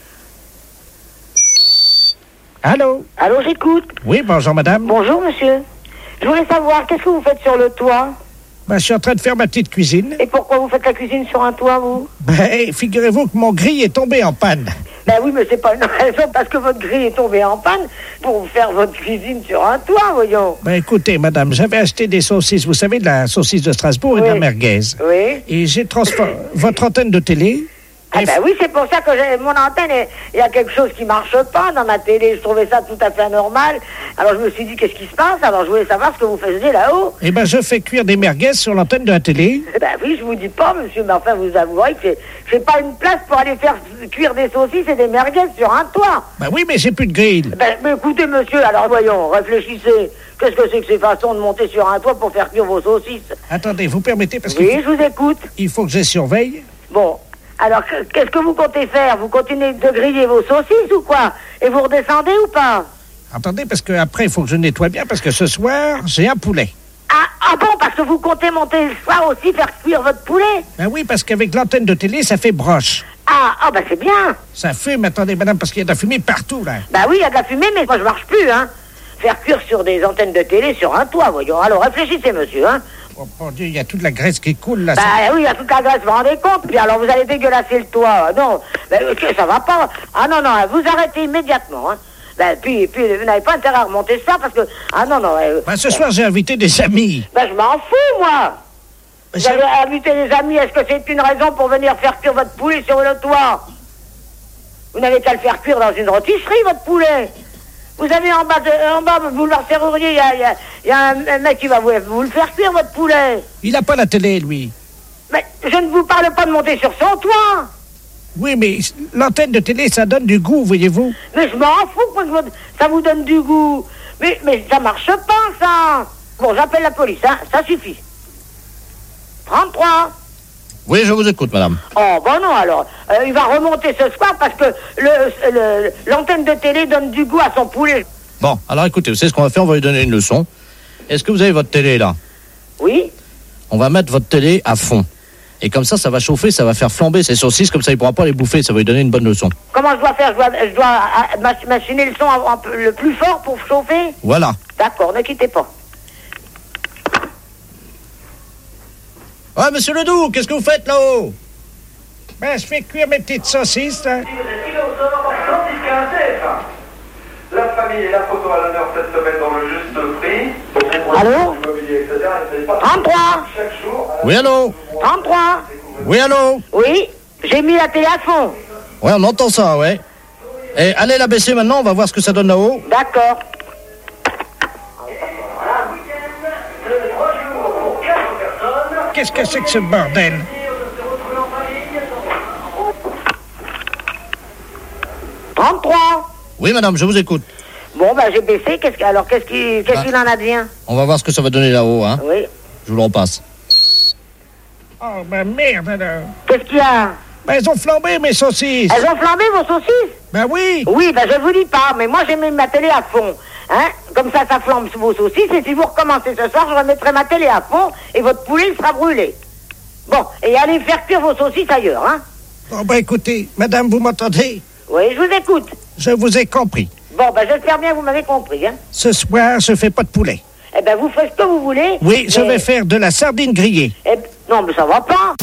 Speaker 7: Allô?
Speaker 14: Allô, j'écoute.
Speaker 7: Oui, bonjour madame.
Speaker 14: Bonjour, monsieur. Je voulais savoir, qu'est-ce que vous faites sur le toit?
Speaker 7: Ben, je suis en train de faire ma petite cuisine.
Speaker 14: Et pourquoi vous faites la cuisine sur un toit, vous?
Speaker 7: Ben, figurez-vous que mon grille est tombé en panne.
Speaker 14: Ben oui, mais c'est pas une raison parce que votre grille est tombée en panne pour faire votre cuisine sur un toit, voyons.
Speaker 7: Ben écoutez, madame, j'avais acheté des saucisses, vous savez, de la saucisse de Strasbourg et
Speaker 14: Oui.
Speaker 7: de la merguez.
Speaker 14: Oui.
Speaker 7: Et j'ai transformé votre antenne de télé.
Speaker 14: Ah ben oui, c'est pour ça que j'ai mon antenne, est- il y a quelque chose qui marche pas dans ma télé. Je trouvais ça tout à fait anormal. Alors je me suis dit, qu'est-ce qui se passe? Alors je voulais savoir ce que vous faisiez là-haut.
Speaker 7: Eh ben, je fais cuire des merguez sur l'antenne de la télé.
Speaker 14: Eh ben oui, je vous dis pas, monsieur, mais enfin, vous avouerez que j'ai- j'ai pas une place pour aller faire cuire des saucisses et des merguez sur un toit.
Speaker 7: Ben oui, mais j'ai plus de grille.
Speaker 14: Ben, mais écoutez, monsieur, alors voyons, réfléchissez. Qu'est-ce que c'est que ces façons de monter sur un toit pour faire cuire vos saucisses?
Speaker 7: Attendez, vous permettez parce que...
Speaker 14: Oui, je vous écoute.
Speaker 7: Il faut que je les surveille.
Speaker 14: Bon, alors que- qu'est-ce que vous comptez faire? Vous continuez de griller vos saucisses ou quoi? Et vous redescendez ou pas?
Speaker 7: Attendez, parce que après il faut que je nettoie bien, parce que ce soir, j'ai un poulet.
Speaker 14: Ah, ah bon, parce que vous comptez monter le soir aussi faire cuire votre poulet?
Speaker 7: Ben oui, parce qu'avec l'antenne de télé, ça fait broche.
Speaker 14: Ah, ah ben c'est bien.
Speaker 7: Ça fume, attendez, madame, parce qu'il y a de la fumée partout, là.
Speaker 14: Bah oui, il y a de la fumée, mais moi je marche plus, hein. Faire cuire sur des antennes de télé sur un toit, voyons. Alors réfléchissez, monsieur, hein.
Speaker 7: Oh, mon Dieu, il y a toute la graisse qui coule, là.
Speaker 14: Bah oui, il y a toute la graisse, vous vous rendez compte? Puis alors vous allez dégueulasser le toit. Ah, non, bah, ok, ça va pas. Ah non, non, vous arrêtez immédiatement, hein. Bah, puis, puis vous n'avez pas intérêt à remonter ça parce que... Ah non, non... Euh,
Speaker 7: Ben, ce soir, j'ai invité des amis.
Speaker 14: bah je m'en fous, moi. Vous avez invité des amis, est-ce que c'est une raison pour venir faire cuire votre poulet sur le toit? Vous n'avez qu'à le faire cuire dans une rôtisserie, votre poulet. Vous avez en bas, de, en bas, boulevard Serrurier, il y a, y a- y a un, un mec qui va vous, vous le faire cuire, votre poulet.
Speaker 7: Il n'a pas la télé, lui.
Speaker 14: Mais je ne vous parle pas de monter sur son toit.
Speaker 7: Oui, mais l'antenne de télé, ça donne du goût, voyez-vous.
Speaker 14: Mais je m'en fous que votre- ça vous donne du goût. Mais, mais ça marche pas, ça. Bon, j'appelle la police, hein, ça suffit. trente-trois.
Speaker 5: Oui, je vous écoute, madame.
Speaker 14: Oh, bon non, alors. Euh, il va remonter ce soir parce que le- le- l'antenne de télé donne du goût à son poulet.
Speaker 5: Bon, alors écoutez, vous savez ce qu'on va faire? On va lui donner une leçon. Est-ce que vous avez votre télé, là?
Speaker 14: Oui.
Speaker 5: On va mettre votre télé à fond. Et comme ça, ça va chauffer, ça va faire flamber ces saucisses, comme ça, il ne pourra pas les bouffer. Ça va lui donner une bonne leçon.
Speaker 14: Comment je dois faire? Je dois, je dois ah, mach- machiner le son un- un peu- le plus fort pour chauffer?
Speaker 5: Voilà.
Speaker 14: D'accord, ne quittez pas.
Speaker 5: Ouais, monsieur Ledoux, qu'est-ce que vous faites là-haut?
Speaker 7: Ben, je fais cuire mes petites saucisses, là.
Speaker 15: La famille et la photo à l'honneur cette semaine dans le juste prix.
Speaker 14: Allô? trente-trois.
Speaker 5: Oui, allô?
Speaker 14: trente-trois.
Speaker 5: Oui, allô?
Speaker 14: Oui, j'ai mis la télé à fond.
Speaker 5: Ouais, on entend ça, ouais. Et allez la baisser maintenant, on va voir ce que ça donne là-haut.
Speaker 14: D'accord.
Speaker 7: Qu'est-ce que c'est que ce bordel?
Speaker 14: trente-trois.
Speaker 5: Oui, madame, je vous écoute.
Speaker 14: Bon, ben j'ai baissé. Qu'est-ce que- alors, qu'est-ce qu'il qu'est-ce
Speaker 5: Ah.
Speaker 14: qu'il en advient?
Speaker 5: On va voir ce que ça va donner là-haut, hein.
Speaker 14: Oui.
Speaker 5: Je vous le repasse.
Speaker 7: Oh, ben merde, alors.
Speaker 14: Qu'est-ce qu'il y a?
Speaker 7: Ben, elles ont flambé, mes saucisses.
Speaker 14: Elles ont flambé, vos saucisses?
Speaker 7: Ben oui.
Speaker 14: Oui, ben je vous dis pas, mais moi j'ai mis ma télé à fond. Hein? Comme ça, ça flambe sous vos saucisses, et si vous recommencez ce soir, je remettrai ma télé à fond, et votre poulet il sera brûlé. Bon, et allez faire cuire vos saucisses ailleurs, hein?
Speaker 7: Bon, ben écoutez, madame, vous m'entendez?
Speaker 14: Oui, je vous écoute.
Speaker 7: Je vous ai compris.
Speaker 14: Bon, ben j'espère bien que vous m'avez compris, hein?
Speaker 7: Ce soir, je fais pas de poulet.
Speaker 14: Eh ben, vous faites ce que vous voulez.
Speaker 7: Oui, je
Speaker 14: mais-
Speaker 7: vais faire de la sardine grillée.
Speaker 14: Eh, non, mais ça va pas.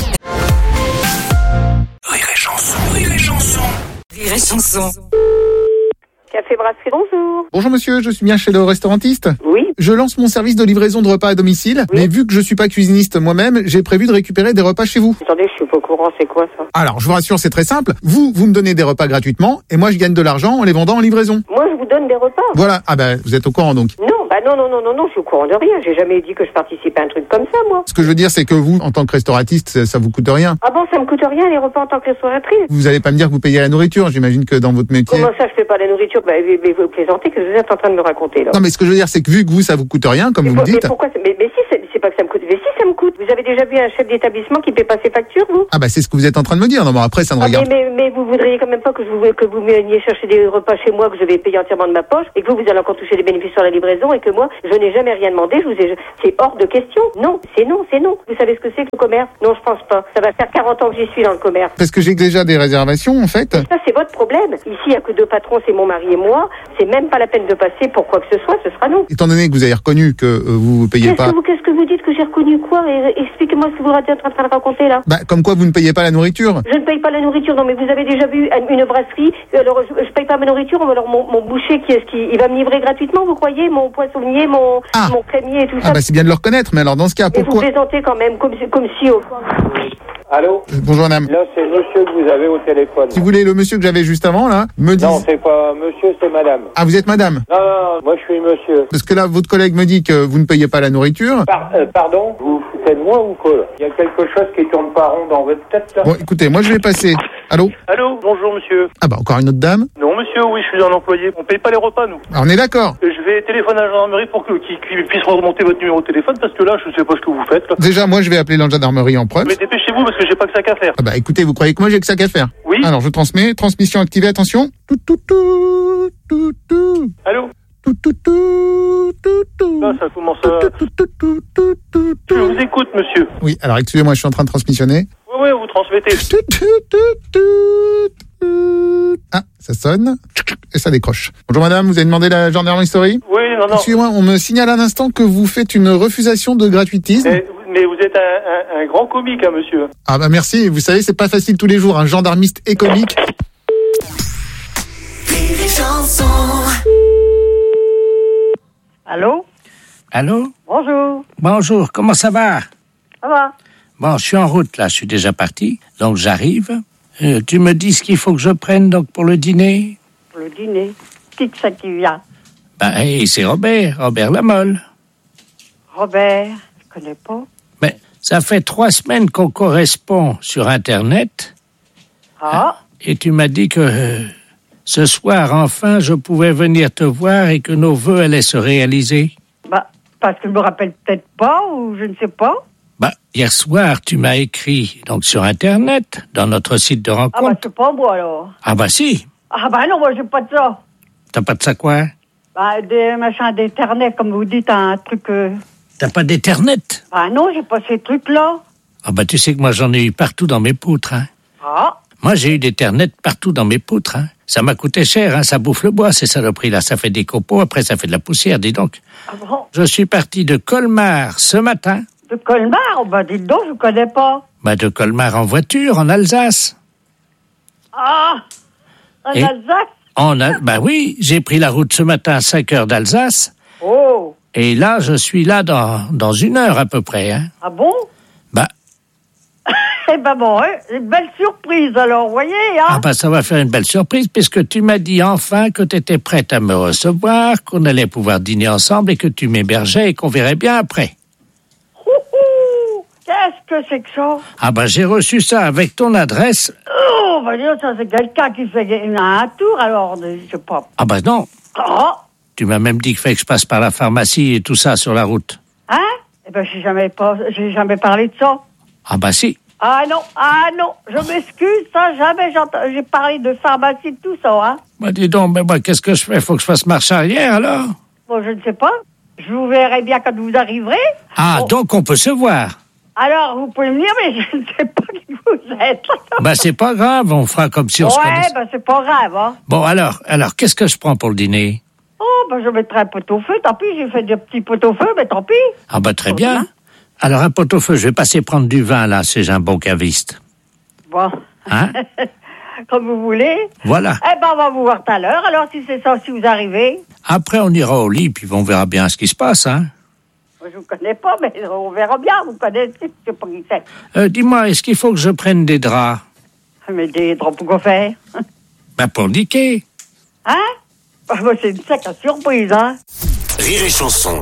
Speaker 4: Rire et chanson, rire et chanson.
Speaker 13: Rire et chanson.
Speaker 11: Café Brasserie, bonjour.
Speaker 1: Bonjour monsieur, je suis bien chez le restaurantiste?
Speaker 11: Oui.
Speaker 1: je lance mon service de livraison de repas à domicile, oui. mais vu que je suis pas cuisiniste moi-même, j'ai prévu de récupérer des repas chez vous.
Speaker 16: Attendez, je suis pas au courant, c'est quoi ça?
Speaker 1: Alors, je vous rassure, c'est très simple. Vous, vous me donnez des repas gratuitement, et moi, je gagne de l'argent en les vendant en livraison.
Speaker 16: Moi, je vous donne des repas.
Speaker 1: Voilà. Ah ben, vous êtes au courant donc.
Speaker 16: Non, bah non, non, non, non, non, je suis au courant de rien. J'ai jamais dit que je participais à un truc comme ça, moi.
Speaker 1: Ce que je veux dire, c'est que vous, en tant que restauratiste, ça, ça vous coûte rien.
Speaker 16: Ah bon, ça me coûte rien les repas en tant que restauratrice?
Speaker 1: Vous allez pas me dire que vous payez la nourriture. J'imagine que dans votre métier.
Speaker 16: Comment ça, je fais pas la nourriture? Bah, mais, mais vous plaisantez que vous êtes en train de me raconter là.
Speaker 1: Non, mais ce que je veux dire, c'est que vu que vous, ça vous coûte rien, comme
Speaker 16: mais
Speaker 1: vous
Speaker 16: pour,
Speaker 1: me dites.
Speaker 16: Mais pourquoi? Mais, mais si, c'est, c'est pas que ça me coûte. Mais si, ça me coûte. Vous avez déjà vu un chef d'établissement qui paie pas ses factures, vous?
Speaker 1: Ah bah c'est ce que vous êtes en train de me dire. Non, mais après, ça ne
Speaker 16: ah,
Speaker 1: regarde.
Speaker 16: Mais, mais, mais vous voudriez quand même pas que je vous que vous veniez chercher des repas chez moi que je vais payer entièrement de ma poche et que vous, vous allez encore toucher des bénéfices sur la livraison et que moi, je n'ai jamais rien demandé. Je vous ai, c'est hors de question. Non, c'est non, c'est non. Vous savez ce que c'est que le commerce? Non, je pense pas. Ça va faire quarante ans que j'y suis dans le commerce.
Speaker 1: Parce que j'ai déjà des réservations, en fait.
Speaker 16: Et ça, c'est votre problème. Ici, il y a que deux patrons, c'est mon mari et moi. C'est même pas la peine de passer pour quoi que ce soit. Ce sera non.
Speaker 1: Étant donné que vous avez reconnu que euh, vous payez
Speaker 16: qu'est-ce
Speaker 1: pas.
Speaker 16: Que vous, qu'est-ce que vous dites que j'ai reconnu quoi? Et, expliquez-moi ce que vous êtes en train de raconter là.
Speaker 1: Bah, comme quoi vous ne payez pas la nourriture.
Speaker 16: Je ne paye pas la nourriture. Non, mais vous avez déjà vu une brasserie. Alors, je, je paye pas ma nourriture. Alors, mon, mon boucher, qui est-ce qui, il va me livrer gratuitement, vous croyez? Mon poissonnier, mon,
Speaker 1: ah.
Speaker 16: mon crémier et tout
Speaker 1: ah
Speaker 16: ça.
Speaker 1: Ah bah c'est bien de le reconnaître. Mais alors dans ce cas,
Speaker 16: mais
Speaker 1: pourquoi?
Speaker 16: Vous plaisantez quand même, comme, comme si. Oh...
Speaker 17: Allô?
Speaker 1: Bonjour madame.
Speaker 17: Là, c'est le monsieur que vous avez au téléphone.
Speaker 1: Si vous voulez, le monsieur que j'avais juste avant, là, me dit...
Speaker 17: Non, c'est pas monsieur, c'est madame.
Speaker 1: Ah, vous êtes madame?
Speaker 17: Non, non, non, moi je suis monsieur.
Speaker 1: Parce que là, votre collègue me dit que vous ne payez pas la nourriture.
Speaker 17: Par, euh, pardon? Vous vous foutez de moi ou quoi? Il y a quelque chose qui tourne pas rond dans votre tête, là?
Speaker 1: Bon, écoutez, moi je vais passer. Allô?
Speaker 15: Allô, bonjour monsieur.
Speaker 1: Ah bah, encore une autre dame?
Speaker 15: Non monsieur, oui, je suis un employé. On paye pas les repas, nous.
Speaker 1: Ah, on est d'accord.
Speaker 15: Je vais téléphoner à la gendarmerie pour que, qu'ils, qu'ils puissent remonter votre numéro de téléphone, parce que là, je sais pas ce que vous faites, là.
Speaker 1: Déjà, moi, je vais appeler la gendarmerie en preuve.
Speaker 15: Mais dépêchez-vous, parce que j'ai pas que ça qu'à faire.
Speaker 1: Ah bah, écoutez, vous croyez que moi j'ai que ça qu'à faire?
Speaker 15: Oui.
Speaker 1: Alors, je transmets. Transmission activée, attention. Tout, tout, tout, tout, tout.
Speaker 15: Allô?
Speaker 1: Tout, tout, tout, tout, tout.
Speaker 15: Là, ça commence à... Tout, tout, tout, tout, tout, tout. Je vous écoute, monsieur.
Speaker 1: Oui, alors, excusez-moi, je suis en train de transmissionner.
Speaker 15: Oui, oui, vous transmettez.
Speaker 1: Tout, tout, tout, tout, tout. Ah, ça sonne. Et ça décroche. Bonjour madame, vous avez demandé la gendarmerie story?
Speaker 15: Oui, non, non.
Speaker 1: Excusez-moi, on me signale à l'instant que vous faites une refusation de gratuitisme.
Speaker 15: Mais, mais vous êtes un, un, un grand comique, hein, monsieur.
Speaker 1: Ah bah merci, vous savez, c'est pas facile tous les jours, un gendarmiste et comique.
Speaker 18: Allô?
Speaker 19: Allô?
Speaker 18: Bonjour.
Speaker 19: Bonjour, comment ça va?
Speaker 18: Ça va.
Speaker 19: Bon, je suis en route, là, je suis déjà parti, donc j'arrive. Euh, tu me dis ce qu'il faut que je prenne, donc, pour le dîner?
Speaker 18: Pour le dîner? Qui que ça qui vient?
Speaker 19: Ben, hey, c'est Robert, Robert Lamolle.
Speaker 18: Robert, je connais pas.
Speaker 19: Ben, ça fait trois semaines qu'on correspond sur Internet.
Speaker 18: Ah?
Speaker 19: Et tu m'as dit que euh, ce soir, enfin, je pouvais venir te voir et que nos vœux allaient se réaliser.
Speaker 18: Bah, parce que je me rappelle peut-être pas, ou je ne sais pas.
Speaker 19: Bah, hier soir, tu m'as écrit, donc, sur Internet, dans notre site de rencontre.
Speaker 18: Ah bah, c'est pas moi, alors.
Speaker 19: Ah bah, si.
Speaker 18: Ah bah non, moi, j'ai pas de ça.
Speaker 19: T'as pas de ça, quoi?
Speaker 18: Bah, des machins d'Internet, comme vous dites, un truc... Euh...
Speaker 19: T'as pas d'Internet?
Speaker 18: Bah non, j'ai pas ces trucs-là.
Speaker 19: Ah bah, tu sais que moi, j'en ai eu partout dans mes poutres, hein.
Speaker 18: Ah?
Speaker 19: Moi, j'ai eu d'Internet partout dans mes poutres, hein. Ça m'a coûté cher, hein. Ça bouffe le bois, ces saloperies-là. Ça fait des copeaux, après, ça fait de la poussière, dis donc.
Speaker 18: Ah bon?
Speaker 19: Je suis parti de Colmar ce matin.
Speaker 18: De Colmar? Bah, dites donc, je connais pas.
Speaker 19: Bah, de Colmar en voiture, en Alsace.
Speaker 18: Ah! En
Speaker 19: Et
Speaker 18: Alsace?
Speaker 19: On a, bah oui, j'ai pris la route ce matin à cinq heures d'Alsace.
Speaker 18: Oh!
Speaker 19: Et là, je suis là dans, dans une heure à peu près, hein.
Speaker 18: Ah bon?
Speaker 19: Bah.
Speaker 18: Eh ben bon, hein, une belle surprise alors, vous voyez, hein?
Speaker 19: Ah bah ça va faire une belle surprise, puisque tu m'as dit enfin que tu étais prête à me recevoir, qu'on allait pouvoir dîner ensemble et que tu m'hébergeais et qu'on verrait bien après.
Speaker 18: Ouhou! Qu'est-ce que c'est que ça?
Speaker 19: Ah bah j'ai reçu ça avec ton adresse.
Speaker 18: Oh, bah dire, ça c'est quelqu'un qui fait un tour, alors, je sais pas.
Speaker 19: Ah bah non.
Speaker 18: Ah!
Speaker 19: Tu m'as même dit qu'il fallait que je passe par la pharmacie et tout ça sur la route.
Speaker 18: Hein? Eh ben j'ai jamais pas, j'ai jamais parlé de ça.
Speaker 19: Ah bah si.
Speaker 18: Ah non, ah non, je m'excuse, ça, jamais j'ai, j'ai parlé de pharmacie, de tout ça, hein.
Speaker 19: Bah dis donc, mais moi, qu'est-ce que je fais? Faut que je fasse marche arrière, alors?
Speaker 18: Bon, je ne sais pas. Je vous verrai bien quand vous arriverez.
Speaker 19: Ah,
Speaker 18: bon.
Speaker 19: Donc on peut se voir.
Speaker 18: Alors, vous pouvez me dire, mais je ne sais pas qui vous êtes.
Speaker 19: Bah c'est pas grave, on fera comme si on
Speaker 18: ouais,
Speaker 19: se connaissait.
Speaker 18: Ouais, bah c'est pas grave, hein.
Speaker 19: Bon, alors, alors, qu'est-ce que je prends pour le dîner?
Speaker 18: Oh, bah je mettrai un pot-au-feu, tant pis, j'ai fait des petits pot-au-feu, mais tant pis.
Speaker 19: Ah bah très bien. Alors, un pot-au-feu, je vais passer prendre du vin, là, si j'ai un bon caviste.
Speaker 18: Bon.
Speaker 19: Hein?
Speaker 18: comme vous voulez.
Speaker 19: Voilà.
Speaker 18: Eh ben, on va vous voir tout à l'heure, alors si c'est ça, si vous arrivez.
Speaker 19: Après, on ira au lit, puis on verra bien ce qui se passe, hein.
Speaker 18: Je vous connais pas, mais on verra bien, vous connaissez, je sais pas qui c'est.
Speaker 19: Euh, dis-moi, est-ce qu'il faut que je prenne des draps?
Speaker 18: Mais des draps pour quoi faire?
Speaker 19: Ben, pour niquer.
Speaker 18: Hein? Bah, bah, c'est une sacrée surprise, hein.
Speaker 4: Rire et chanson.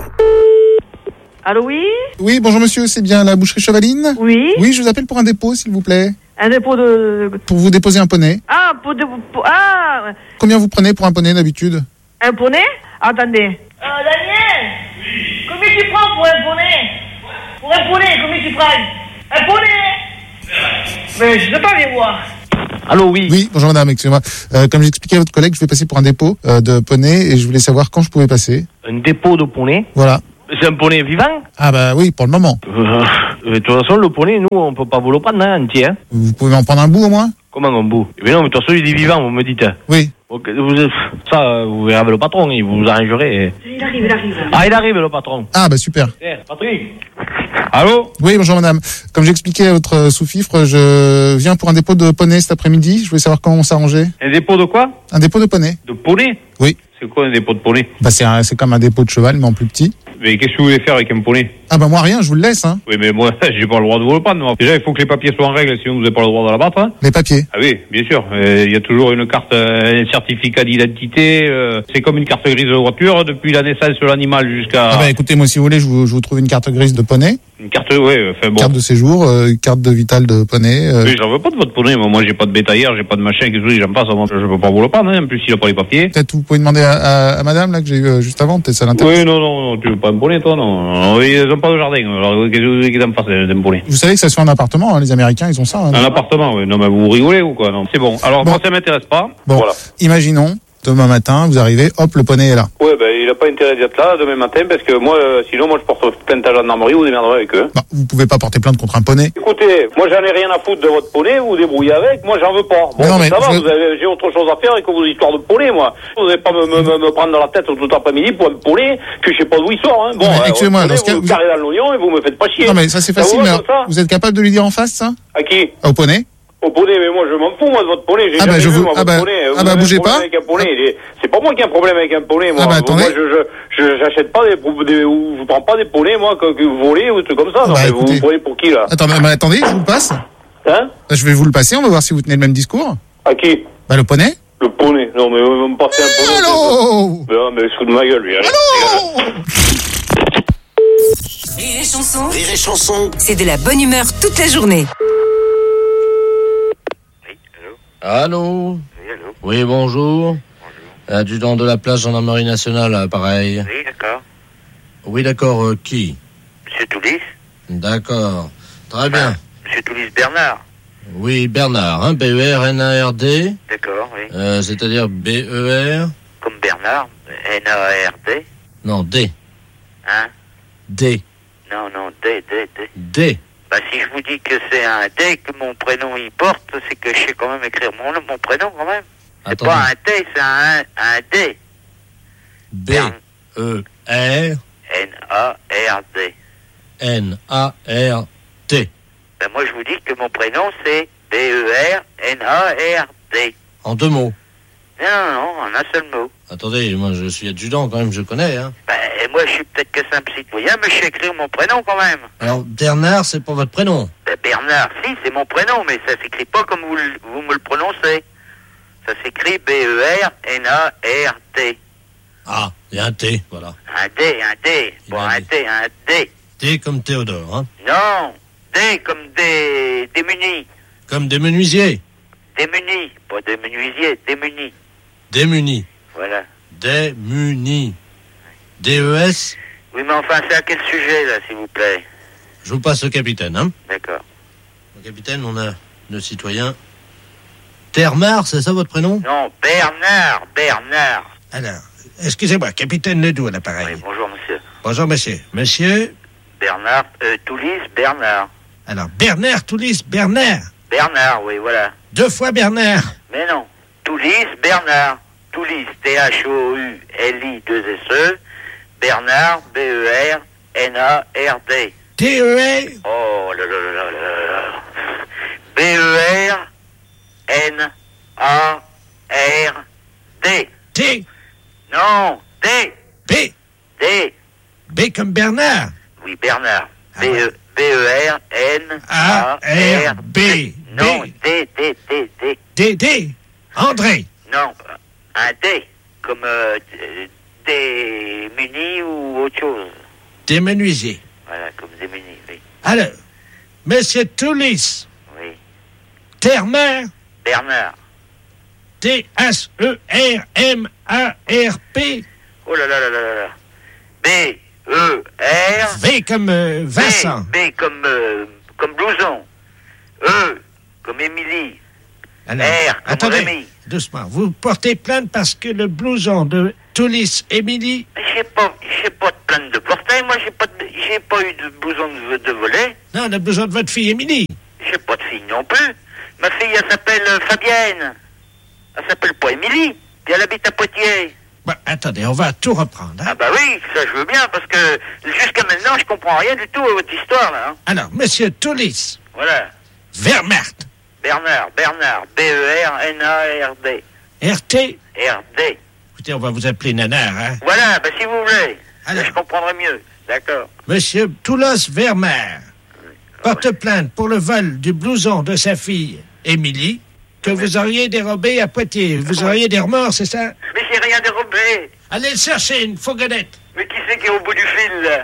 Speaker 6: Allô, oui?
Speaker 1: Oui, bonjour monsieur, c'est bien la boucherie Chevaline?
Speaker 6: Oui.
Speaker 1: Oui, je vous appelle pour un dépôt, s'il vous plaît.
Speaker 6: Un dépôt de...
Speaker 1: Pour vous déposer un poney.
Speaker 6: Ah, pour... De... pour- Ah,
Speaker 1: Combien vous prenez pour un poney d'habitude?
Speaker 6: un poney? Attendez. Euh, Daniel, combien tu prends pour un poney? Pour un poney, combien tu prends? Un poney? Mais je sais pas, viens voir.
Speaker 1: Allô, oui. Oui, bonjour madame, excusez-moi. Euh, comme j'expliquais à votre collègue, je vais passer pour un dépôt euh, de poney et je voulais savoir quand je pouvais passer.
Speaker 20: Un dépôt de poney?
Speaker 1: Voilà.
Speaker 20: C'est un poney vivant?
Speaker 1: Ah bah oui, pour le moment.
Speaker 20: Euh, de toute façon, le poney, nous, on peut pas vous le prendre, hein, entier, hein.
Speaker 1: Vous pouvez en prendre un bout au moins?
Speaker 20: Comment un bout? Mais non, mais de toute façon, il est vivant, vous me dites.
Speaker 1: Oui.
Speaker 20: Ok, vous, ça, euh, vous verrez avec le patron, il vous arrangerez.
Speaker 6: Il arrive, il arrive.
Speaker 20: Ah, il arrive, le patron.
Speaker 1: Ah bah super.
Speaker 20: Eh, Patrick. Allô?
Speaker 1: Oui, bonjour madame. Comme j'expliquais à votre sous-fifre, je viens pour un dépôt de poney cet après-midi. Je voulais savoir comment on s'arrangeait.
Speaker 20: Un dépôt de quoi?
Speaker 1: Un dépôt de poney.
Speaker 20: De poney?
Speaker 1: Oui.
Speaker 20: C'est quoi un dépôt de poney?
Speaker 1: Bah c'est un- c'est comme un dépôt de cheval, mais en plus petit.
Speaker 20: Mais qu'est-ce que vous voulez faire avec un poney?
Speaker 1: Ah bah moi rien, je vous le laisse, hein.
Speaker 20: Oui, mais moi, j'ai pas le droit de vous le prendre, moi. Déjà, il faut que les papiers soient en règle, sinon vous n'avez pas le droit de la battre, hein.
Speaker 1: Les papiers.
Speaker 20: Ah oui, bien sûr. Euh, Il y a toujours une carte, euh, un certificat d'identité. euh, c'est comme une carte grise de voiture, depuis la naissance de l'animal jusqu'à...
Speaker 1: Ah bah écoutez, moi si vous voulez, je vous, je vous trouve une carte grise de poney.
Speaker 20: Une carte, ouais, enfin bon.
Speaker 1: Carte de séjour, euh, carte de vitale de poney. euh,
Speaker 20: Mais j'en veux pas de votre poney, moi, moi j'ai pas de bétaillère, j'ai pas de machin, qu'est-ce que j'en passe, moi, je peux pas vous le prendre, hein. En plus il a pas les papiers.
Speaker 1: Peut-être vous pouvez demander à, à, à madame là que j'ai eu euh, juste avant, peut-être ça l'intéresse.
Speaker 20: Oui, non, non, non, tu veux pas un poney, toi, non, non, ils ont pas de jardin, alors qu'est-ce que vous voulez qu'ils en fassent, d'un poney?
Speaker 1: Vous savez que ça se fait en appartement, hein, les Américains ils ont ça. Hein,
Speaker 20: Un appartement, oui, non, mais vous rigolez ou quoi, non? C'est bon, alors
Speaker 1: Bon.
Speaker 20: moi ça m'intéresse pas.
Speaker 1: Bon,
Speaker 20: Voilà.
Speaker 1: imaginons, demain matin, vous arrivez, hop, le poney est là.
Speaker 2: Ouais, ben, il a pas intérêt d'être là demain matin parce que moi, euh, sinon, moi, je porte plainte à la gendarmerie, vous démerderez avec eux.
Speaker 1: Bah, vous pouvez pas porter plainte contre un poney.
Speaker 2: Écoutez, moi, j'en ai rien à foutre de votre poney, vous vous débrouillez avec, moi, j'en veux pas. Bon,
Speaker 1: Mais non, mais
Speaker 2: ça va,
Speaker 1: je-
Speaker 2: vous avez, j'ai autre chose à faire que vos histoires de poney, moi. Vous n'allez pas me, me, me, me prendre dans la tête tout l'après-midi pour un poney que je sais pas d'où il sort, hein. Bon,
Speaker 1: Non, mais
Speaker 2: euh,
Speaker 1: excusez-moi,
Speaker 2: votre
Speaker 1: dans ce
Speaker 2: poney,
Speaker 1: cas,
Speaker 2: vous
Speaker 1: vous-
Speaker 2: me carrez dans l'oignon et vous me faites pas chier.
Speaker 1: Non mais ça c'est
Speaker 2: vous
Speaker 1: facile,
Speaker 2: va
Speaker 1: mais
Speaker 2: comme
Speaker 1: alors,
Speaker 2: ça
Speaker 1: vous êtes capable de lui dire en face ça?
Speaker 2: À qui?
Speaker 1: Au poney?
Speaker 2: Au poney, mais moi, je m'en fous, moi, de votre poney. J'ai
Speaker 1: Ah bah,
Speaker 2: jamais
Speaker 1: je
Speaker 2: vu,
Speaker 1: vous-
Speaker 2: moi,
Speaker 1: ah
Speaker 2: votre
Speaker 1: bah-
Speaker 2: poney.
Speaker 1: ah
Speaker 2: Vous
Speaker 1: bah,
Speaker 2: avez un
Speaker 1: bougez
Speaker 2: problème
Speaker 1: pas.
Speaker 2: avec un poney. Il est- C'est pas moi qui ai un problème avec un poney, moi.
Speaker 1: Ah bah,
Speaker 2: Moi,
Speaker 1: attendez.
Speaker 2: je, je, je, j'achète pas des, des, ou je prends pas des poneys, moi, que, que vous volez ou des trucs comme ça. Non,
Speaker 1: Bah,
Speaker 2: mais vous
Speaker 1: écoutez.
Speaker 2: vous prenez pour qui, là?
Speaker 1: Attendez, bah, attendez, je vous le passe.
Speaker 2: Hein?
Speaker 1: Bah, je vais vous le passer, on va voir si vous tenez le même discours.
Speaker 2: À qui?
Speaker 1: Bah le poney.
Speaker 2: Le poney. Non, mais vous me passez un poney.
Speaker 1: Allô?
Speaker 2: Mais non, mais sous de ma gueule, lui. Allez.
Speaker 13: Rire et chanson,
Speaker 4: Rire et chanson.
Speaker 13: c'est de la bonne humeur toute la journée.
Speaker 5: Allô?
Speaker 15: Oui, allô?
Speaker 5: Oui, bonjour. Adjudant de la place gendarmerie nationale, euh, pareil.
Speaker 15: Oui, d'accord.
Speaker 5: Oui, d'accord, euh, qui?
Speaker 15: Monsieur Toulis?
Speaker 5: D'accord. Très bien.
Speaker 15: Monsieur Toulis Bernard?
Speaker 5: Oui, Bernard, hein, B E R N A R D,
Speaker 15: D'accord, oui.
Speaker 5: euh, c'est-à-dire B E R,
Speaker 15: Comme Bernard, N A R D?
Speaker 5: non, D,
Speaker 15: Hein?
Speaker 5: D,
Speaker 15: Non, non, D, D, D.
Speaker 5: D.
Speaker 15: Bah, si je vous dis que c'est un D que mon prénom y porte, c'est que je sais quand même écrire mon, mon prénom quand même. C'est
Speaker 5: Attendez.
Speaker 15: pas un T, c'est un, un D.
Speaker 5: B E R
Speaker 15: N A R D.
Speaker 5: N A R T.
Speaker 15: Ben, moi, je vous dis que mon prénom, c'est B E R N A R D.
Speaker 5: En deux mots.
Speaker 15: Non, non, non, en un seul mot.
Speaker 5: Attendez, moi je suis adjudant quand même, je connais, hein.
Speaker 15: Ben, et moi, je suis peut-être que simple citoyen, mais je sais écrire mon prénom quand même.
Speaker 5: Alors, Bernard, c'est pas votre prénom.
Speaker 15: Ben, Bernard, si, c'est mon prénom, mais ça s'écrit pas comme vous, le- vous me le prononcez. Ça s'écrit B E R N A R D.
Speaker 5: Ah, il y a un T, voilà.
Speaker 15: Un D, un D. Bon, un D, un D.
Speaker 5: T comme Théodore, hein.
Speaker 15: Non, D comme des démunis.
Speaker 5: Comme des menuisiers.
Speaker 15: Démunis, pas des menuisiers, démunis.
Speaker 5: Démunis.
Speaker 15: Voilà.
Speaker 5: Démunis. D E S.
Speaker 15: Oui, mais enfin, c'est à quel sujet, là, s'il vous plaît?
Speaker 5: Je vous passe le capitaine, hein.
Speaker 15: D'accord.
Speaker 5: Le capitaine, on a le citoyen. Termar, c'est ça votre prénom?
Speaker 15: Non, Bernard, Bernard.
Speaker 19: Alors, excusez-moi, capitaine Ledoux à l'appareil.
Speaker 15: Oui, bonjour, monsieur.
Speaker 19: Bonjour, monsieur. Monsieur,
Speaker 15: Bernard, euh, Toulis, Bernard.
Speaker 19: alors, Bernard, Toulis, Bernard.
Speaker 15: Bernard, oui, voilà.
Speaker 19: Deux fois Bernard.
Speaker 15: Mais non. Toulis, Bernard. Toulis, T H O U L I deux S E. Bernard, B E R N A R D.
Speaker 19: T E R.
Speaker 15: Oh là là là là là là. B E R N
Speaker 19: comme Bernard.
Speaker 15: Oui, Bernard. B E R N A R B. Non, D, D, D, D.
Speaker 19: D, D. André.
Speaker 15: Non, un D, comme euh, démuni ou autre chose.
Speaker 19: Démenuisier.
Speaker 15: Voilà, comme démuni, oui.
Speaker 19: Alors, Monsieur Toulis.
Speaker 15: Oui.
Speaker 19: Terre-Mer.
Speaker 15: Bernard.
Speaker 19: T S E R M A R P.
Speaker 15: Oh là là là là là. B E R.
Speaker 19: V comme euh, Vincent.
Speaker 15: B, B comme, euh, comme blouson. E comme Émilie.
Speaker 19: Alors,
Speaker 15: R comme
Speaker 19: attendez,
Speaker 15: Rémi.
Speaker 19: doucement. Vous portez plainte parce que le blouson de Toulis Émilie.
Speaker 15: J'ai pas, j'ai pas de plainte de portail. Moi, j'ai pas, de, j'ai pas eu de blouson de, de volet.
Speaker 19: Non, le blouson de votre fille Émilie.
Speaker 15: J'ai pas de fille non plus. Ma fille, elle s'appelle euh, Fabienne. Elle s'appelle pas Émilie. Puis elle habite à Poitiers.
Speaker 19: Bon, attendez, on va tout reprendre. Hein?
Speaker 15: Ah bah oui, ça je veux bien, parce que jusqu'à maintenant, je comprends rien du tout à votre histoire, là. Hein.
Speaker 19: Alors, Monsieur Toulis.
Speaker 15: Voilà.
Speaker 19: Vermert.
Speaker 15: Bernard, Bernard, B E R N A R D.
Speaker 19: R T.
Speaker 15: R D.
Speaker 19: Écoutez, on va vous appeler Nanar, hein?
Speaker 15: Voilà, bah si vous voulez.
Speaker 19: Alors.
Speaker 15: Je comprendrai mieux, d'accord.
Speaker 19: Monsieur Toulos Vermeer porte plainte pour le vol du blouson de sa fille, Émilie, que vous auriez dérobé à Poitiers. Vous auriez des remords, c'est ça?
Speaker 15: Mais j'ai rien dérobé.
Speaker 19: Allez le chercher, une fourgonnette.
Speaker 15: Mais qui c'est qui est au bout du fil, là?